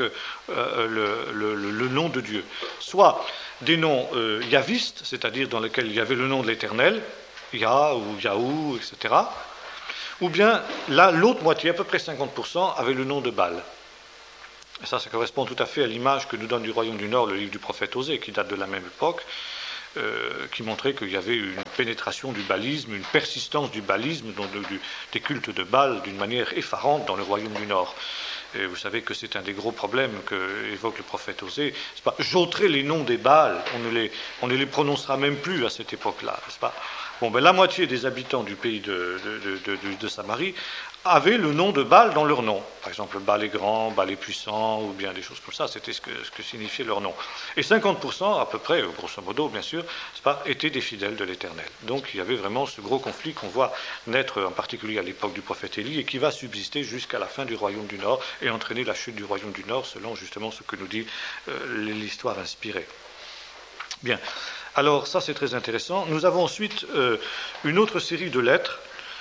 le nom de Dieu, soit des noms yavistes, c'est-à-dire dans lesquels il y avait le nom de l'Éternel, Yah ou Yahou, etc., ou bien là, l'autre moitié, à peu près 50%, avait le nom de Baal. Et ça correspond tout à fait à l'image que nous donne du Royaume du Nord le livre du prophète Osée, qui date de la même époque, qui montrait qu'il y avait une pénétration du baalisme, une persistance du baalisme, des cultes de Baal, d'une manière effarante dans le Royaume du Nord. Et vous savez que c'est un des gros problèmes qu'évoque le prophète Osée. J'ôterai les noms des Baals, on ne les prononcera même plus à cette époque-là, n'est-ce pas ? Bon, la moitié des habitants du pays de Samarie avaient le nom de Baal dans leur nom. Par exemple, Baal est grand, Baal est puissant, ou bien des choses comme ça, c'était ce que signifiait leur nom. Et 50%, à peu près, grosso modo, bien sûr, étaient des fidèles de l'Éternel. Donc il y avait vraiment ce gros conflit qu'on voit naître, en particulier à l'époque du prophète Élie, et qui va subsister jusqu'à la fin du Royaume du Nord, et entraîner la chute du Royaume du Nord, selon justement ce que nous dit l'histoire inspirée. Bien. Alors ça c'est très intéressant. Nous avons ensuite une autre série de lettres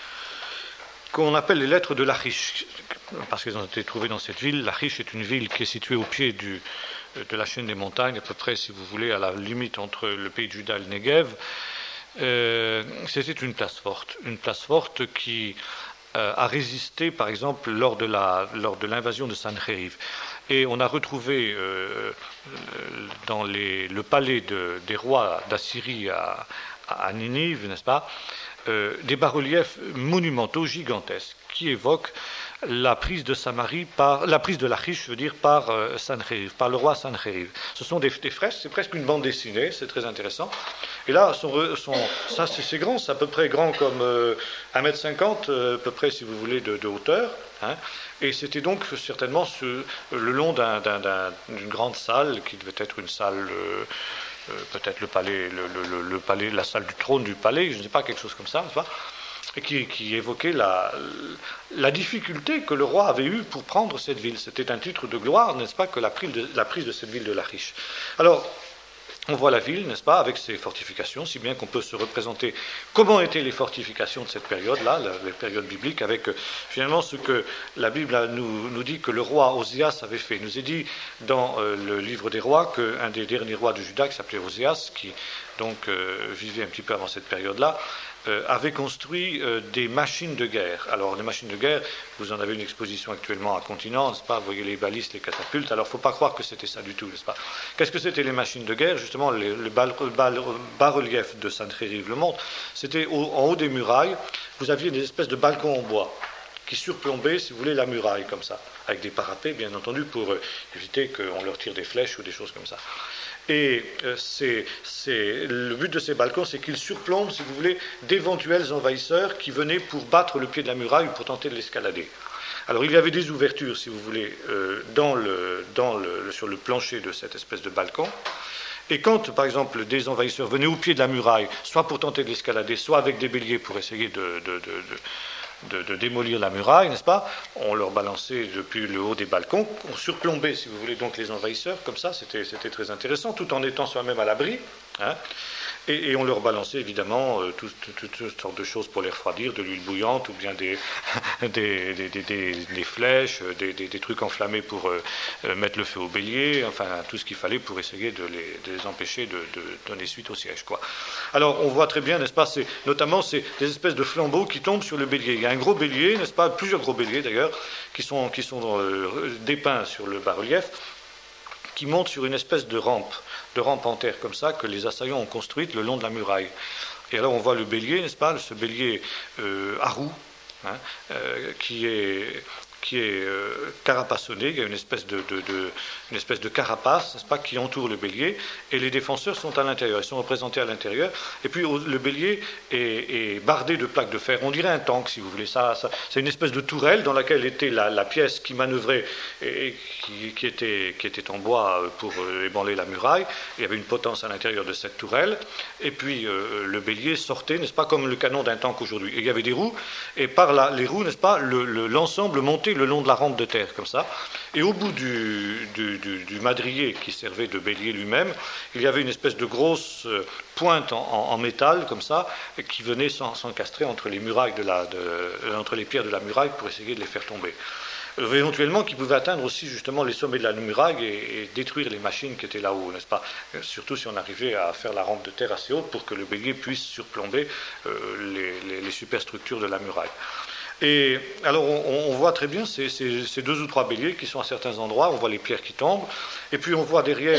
qu'on appelle les lettres de Lachish, parce qu'elles ont été trouvées dans cette ville. Lachish est une ville qui est située au pied de la chaîne des montagnes, à peu près, si vous voulez, à la limite entre le pays de Juda et le Negev. C'était une place forte qui a résisté, par exemple, lors de l'invasion de Sancheriv. Et on a retrouvé dans le palais des rois d'Assyrie à Ninive, n'est-ce pas, des bas-reliefs monumentaux gigantesques qui évoquent la prise de Lachish, par Sancheriv, par le roi Sancheriv. Ce sont des fresques, c'est presque une bande dessinée, c'est très intéressant. Et là, ça c'est grand, c'est à peu près grand comme 1,50 m, à peu près, si vous voulez, de hauteur. Hein. Et c'était donc certainement le long d'une grande salle, qui devait être une salle, peut-être le palais, la salle du trône du palais, je ne sais pas, quelque chose comme ça, n'est-ce pas ? Et qui évoquait la difficulté que le roi avait eue pour prendre cette ville. C'était un titre de gloire, n'est-ce pas, que la prise de cette ville de Lachish. Alors, on voit la ville, n'est-ce pas, avec ses fortifications, si bien qu'on peut se représenter comment étaient les fortifications de cette période-là, les périodes bibliques, avec finalement ce que la Bible nous dit que le roi Oséas avait fait. Il nous est dit dans le livre des rois qu'un des derniers rois de Juda, qui s'appelait Oséas, qui donc vivait un petit peu avant cette période-là, avait construit des machines de guerre. Alors, les machines de guerre, vous en avez une exposition actuellement à Continent, n'est-ce pas ? Vous voyez les balistes, les catapultes. Alors, il ne faut pas croire que c'était ça du tout, n'est-ce pas ? Qu'est-ce que c'était les machines de guerre ? Justement, le bas-relief de Sancheriv le montre. C'était en haut des murailles, vous aviez des espèces de balcons en bois qui surplombaient, si vous voulez, la muraille, comme ça, avec des parapets, bien entendu, pour éviter qu'on leur tire des flèches ou des choses comme ça. Et le but de ces balcons, c'est qu'ils surplombent, si vous voulez, d'éventuels envahisseurs qui venaient pour battre le pied de la muraille ou pour tenter de l'escalader. Alors il y avait des ouvertures, si vous voulez, sur le plancher de cette espèce de balcon. Et quand, par exemple, des envahisseurs venaient au pied de la muraille, soit pour tenter de l'escalader, soit avec des béliers pour essayer de démolir la muraille, n'est-ce pas ? On leur balançait depuis le haut des balcons, on surplombait, si vous voulez, donc les envahisseurs, comme ça, c'était très intéressant, tout en étant soi-même à l'abri, hein, et on leur balançait évidemment toutes sortes de choses pour les refroidir, de l'huile bouillante, ou bien des flèches, des trucs enflammés pour mettre le feu au bélier, enfin tout ce qu'il fallait pour essayer de les empêcher de donner suite au siège, quoi. Alors on voit très bien, n'est-ce pas, notamment c'est des espèces de flambeaux qui tombent sur le bélier. Il y a un gros bélier, n'est-ce pas, plusieurs gros béliers d'ailleurs, qui sont dépeints sur le bas-relief, qui montent sur une espèce de rampe en terre comme ça, que les assaillants ont construite le long de la muraille. Et alors on voit le bélier, n'est-ce pas, ce bélier à roues, hein, qui est carapaçonné. Il y a une espèce de carapace, n'est-ce pas, qui entoure le bélier, et les défenseurs sont à l'intérieur, ils sont représentés à l'intérieur, et puis le bélier est bardé de plaques de fer. On dirait un tank, si vous voulez. C'est une espèce de tourelle dans laquelle était la pièce qui manœuvrait et qui était en bois pour ébranler la muraille. Il y avait une potence à l'intérieur de cette tourelle, et puis le bélier sortait, n'est-ce pas, comme le canon d'un tank aujourd'hui. Et il y avait des roues, et par les roues, n'est-ce pas, l'ensemble montait le long de la rampe de terre, comme ça. Et au bout du madrier qui servait de bélier lui-même, il y avait une espèce de grosse pointe en métal, comme ça, qui venait s'encastrer entre les murailles entre les pierres de la muraille pour essayer de les faire tomber. Éventuellement, qui pouvait atteindre aussi justement les sommets de la muraille et détruire les machines qui étaient là-haut, n'est-ce pas? Surtout si on arrivait à faire la rampe de terre assez haute pour que le bélier puisse surplomber les superstructures de la muraille. Et alors on voit très bien ces 2 ou 3 béliers qui sont à certains endroits, on voit les pierres qui tombent, et puis on voit derrière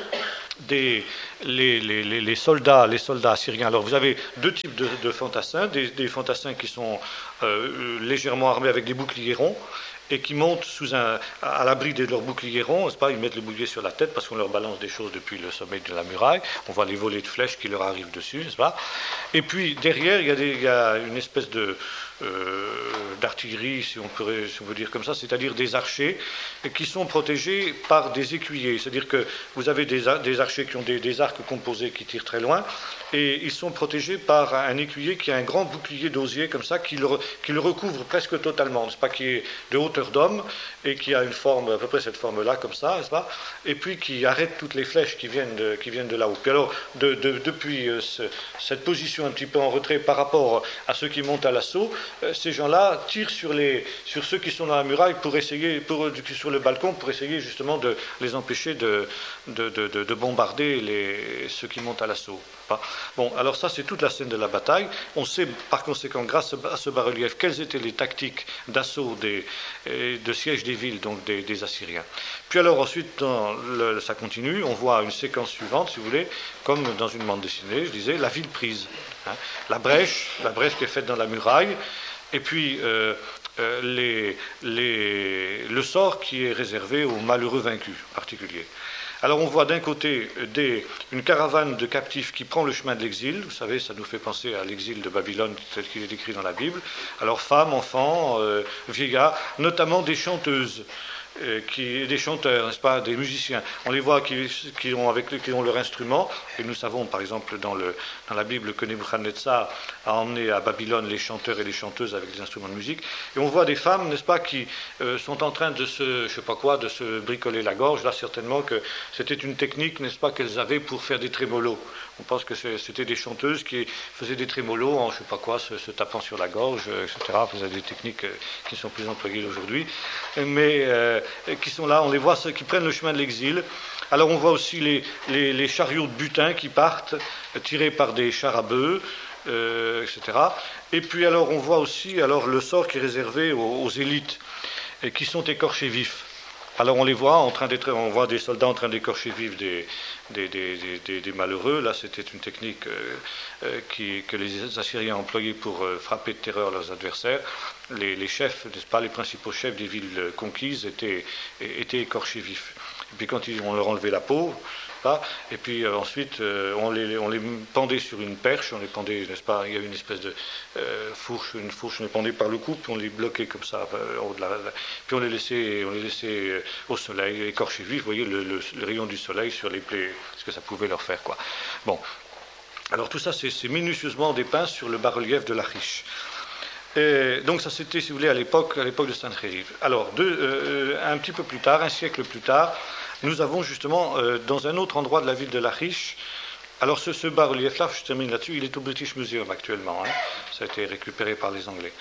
les soldats assyriens. Alors vous avez 2 types de fantassins, des fantassins qui sont légèrement armés avec des boucliers ronds, et qui montent à l'abri de leurs boucliers ronds, n'est-ce pas? Ils mettent le bouclier sur la tête parce qu'on leur balance des choses depuis le sommet de la muraille. On voit les volées de flèches qui leur arrivent dessus, n'est-ce pas? Et puis derrière, il y a une espèce d'artillerie, si on peut dire comme ça, c'est-à-dire des archers qui sont protégés par des écuyers. C'est-à-dire que vous avez des archers qui ont des arcs composés qui tirent très loin, et ils sont protégés par un écuyer qui a un grand bouclier d'osier comme ça, qui le recouvre presque totalement, n'est-ce pas, qui est de hauteur d'homme et qui a une forme, à peu près cette forme-là, comme ça, n'est-ce pas, et puis qui arrête toutes les flèches qui viennent de là-haut. Puis alors, depuis cette position un petit peu en retrait par rapport à ceux qui montent à l'assaut, ces gens-là tirent sur ceux qui sont dans la muraille sur le balcon, pour essayer justement de les empêcher de bombarder ceux qui montent à l'assaut. Bon, alors ça c'est toute la scène de la bataille. On sait par conséquent, grâce à ce bas-relief, quelles étaient les tactiques d'assaut de siège des villes, donc des Assyriens. Puis alors ensuite, ça continue, on voit une séquence suivante, si vous voulez, comme dans une bande dessinée, je disais, la ville prise. La brèche qui est faite dans la muraille, et puis le sort qui est réservé aux malheureux vaincus en particulier. Alors on voit d'un côté une caravane de captifs qui prend le chemin de l'exil. Vous savez, ça nous fait penser à l'exil de Babylone tel qu'il est décrit dans la Bible. Alors femmes, enfants, vieillards, notamment des chanteuses, des chanteurs, n'est-ce pas, des musiciens. On les voit qui ont leur instrument, et nous savons par exemple dans la Bible que Nebuchadnezzar a emmené à Babylone les chanteurs et les chanteuses avec des instruments de musique, et on voit des femmes, n'est-ce pas, qui sont en train de se bricoler la gorge. Là, certainement que c'était une technique, n'est-ce pas, qu'elles avaient pour faire des trémolos. On pense que c'était des chanteuses qui faisaient des trémolos en se tapant sur la gorge, etc. Vous avez des techniques qui sont plus employées aujourd'hui, mais qui sont là, on les voit, ceux qui prennent le chemin de l'exil. Alors on voit aussi les chariots de butin qui partent, tirés par des chars à bœufs, etc. Et puis alors on voit aussi le sort qui est réservé aux élites, qui sont écorchés vifs. Alors on les voit on voit des soldats en train d'écorcher vifs des malheureux. Là, c'était une technique que les Assyriens employaient pour frapper de terreur leurs adversaires. Les chefs, n'est-ce pas, les principaux chefs des villes conquises étaient écorchés vifs. Et puis quand on leur enlevait la peau, et puis ensuite on les pendait sur une perche, on les pendait, n'est-ce pas, il y a une espèce de fourche, on les pendait par le cou, puis on les bloquait comme ça, puis on les laissait au soleil, écorchés vifs, vous voyez le rayon du soleil sur les plaies, ce que ça pouvait leur faire, quoi. Bon, alors tout ça c'est minutieusement dépeint sur le bas-relief de Lachish. Donc ça c'était, si vous voulez, à l'époque de Sancheriv. Alors un petit peu plus tard, un siècle plus tard, nous avons justement dans un autre endroit de la ville de Lachish. Alors ce bas-relief-là, je termine là-dessus, il est au British Museum actuellement, ça a été récupéré par les Anglais.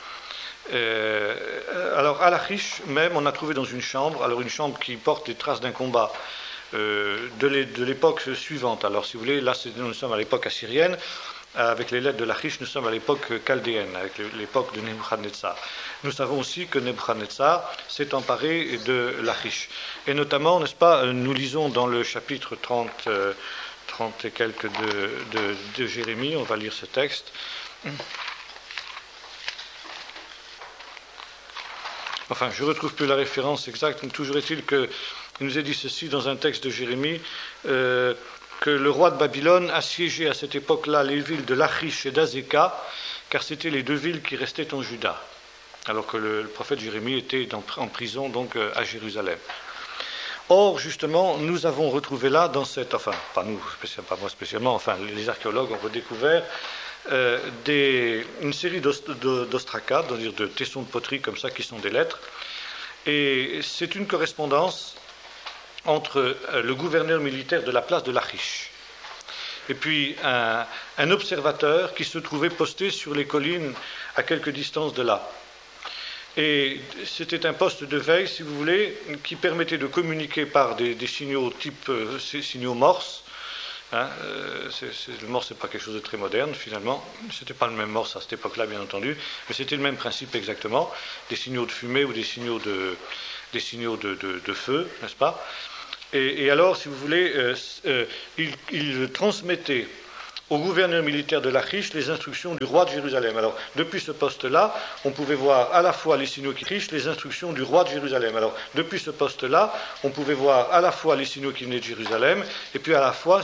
Alors à Lachish même, on a trouvé dans une chambre qui porte les traces d'un combat de l'époque suivante. Alors si vous voulez, là nous sommes à l'époque assyrienne. Avec les lettres de Lachish, nous sommes à l'époque chaldéenne, avec l'époque de Nebuchadnezzar. Nous savons aussi que Nebuchadnezzar s'est emparé de Lachish. Et notamment, n'est-ce pas, nous lisons dans le chapitre 30 et quelques de Jérémie, on va lire ce texte. Enfin, je ne retrouve plus la référence exacte, mais toujours est-il qu'il nous est dit ceci dans un texte de Jérémie, que le roi de Babylone assiégeait à cette époque-là les villes de Lachish et d'Azéka, car c'était les 2 villes qui restaient en Juda, alors que le prophète Jérémie était en prison donc à Jérusalem. Or, justement, nous avons retrouvé là, dans cette, enfin, pas moi spécialement, enfin, les archéologues ont redécouvert une série d'ostracas, c'est-à-dire de tessons de poterie comme ça, qui sont des lettres, Et c'est une correspondance entre le gouverneur militaire de la place de Lachish et puis un observateur qui se trouvait posté sur les collines à quelque distance de là. Et c'était un poste de veille, si vous voulez, qui permettait de communiquer par des signaux type signaux Morse. Le Morse, c'est pas quelque chose de très moderne, finalement. C'était pas le même Morse à cette époque-là, bien entendu, mais c'était le même principe exactement. Des signaux de fumée ou des signaux de feu, n'est-ce pas ? Et alors, si vous voulez, il transmettait au gouverneur militaire de Lachish les instructions du roi de Jérusalem. Alors, depuis ce poste-là, on pouvait voir à la fois les signaux qui Lachish, les instructions du roi de Jérusalem. Alors, depuis ce poste-là, on pouvait voir à la fois les signaux qui venaient de Jérusalem, et puis à la fois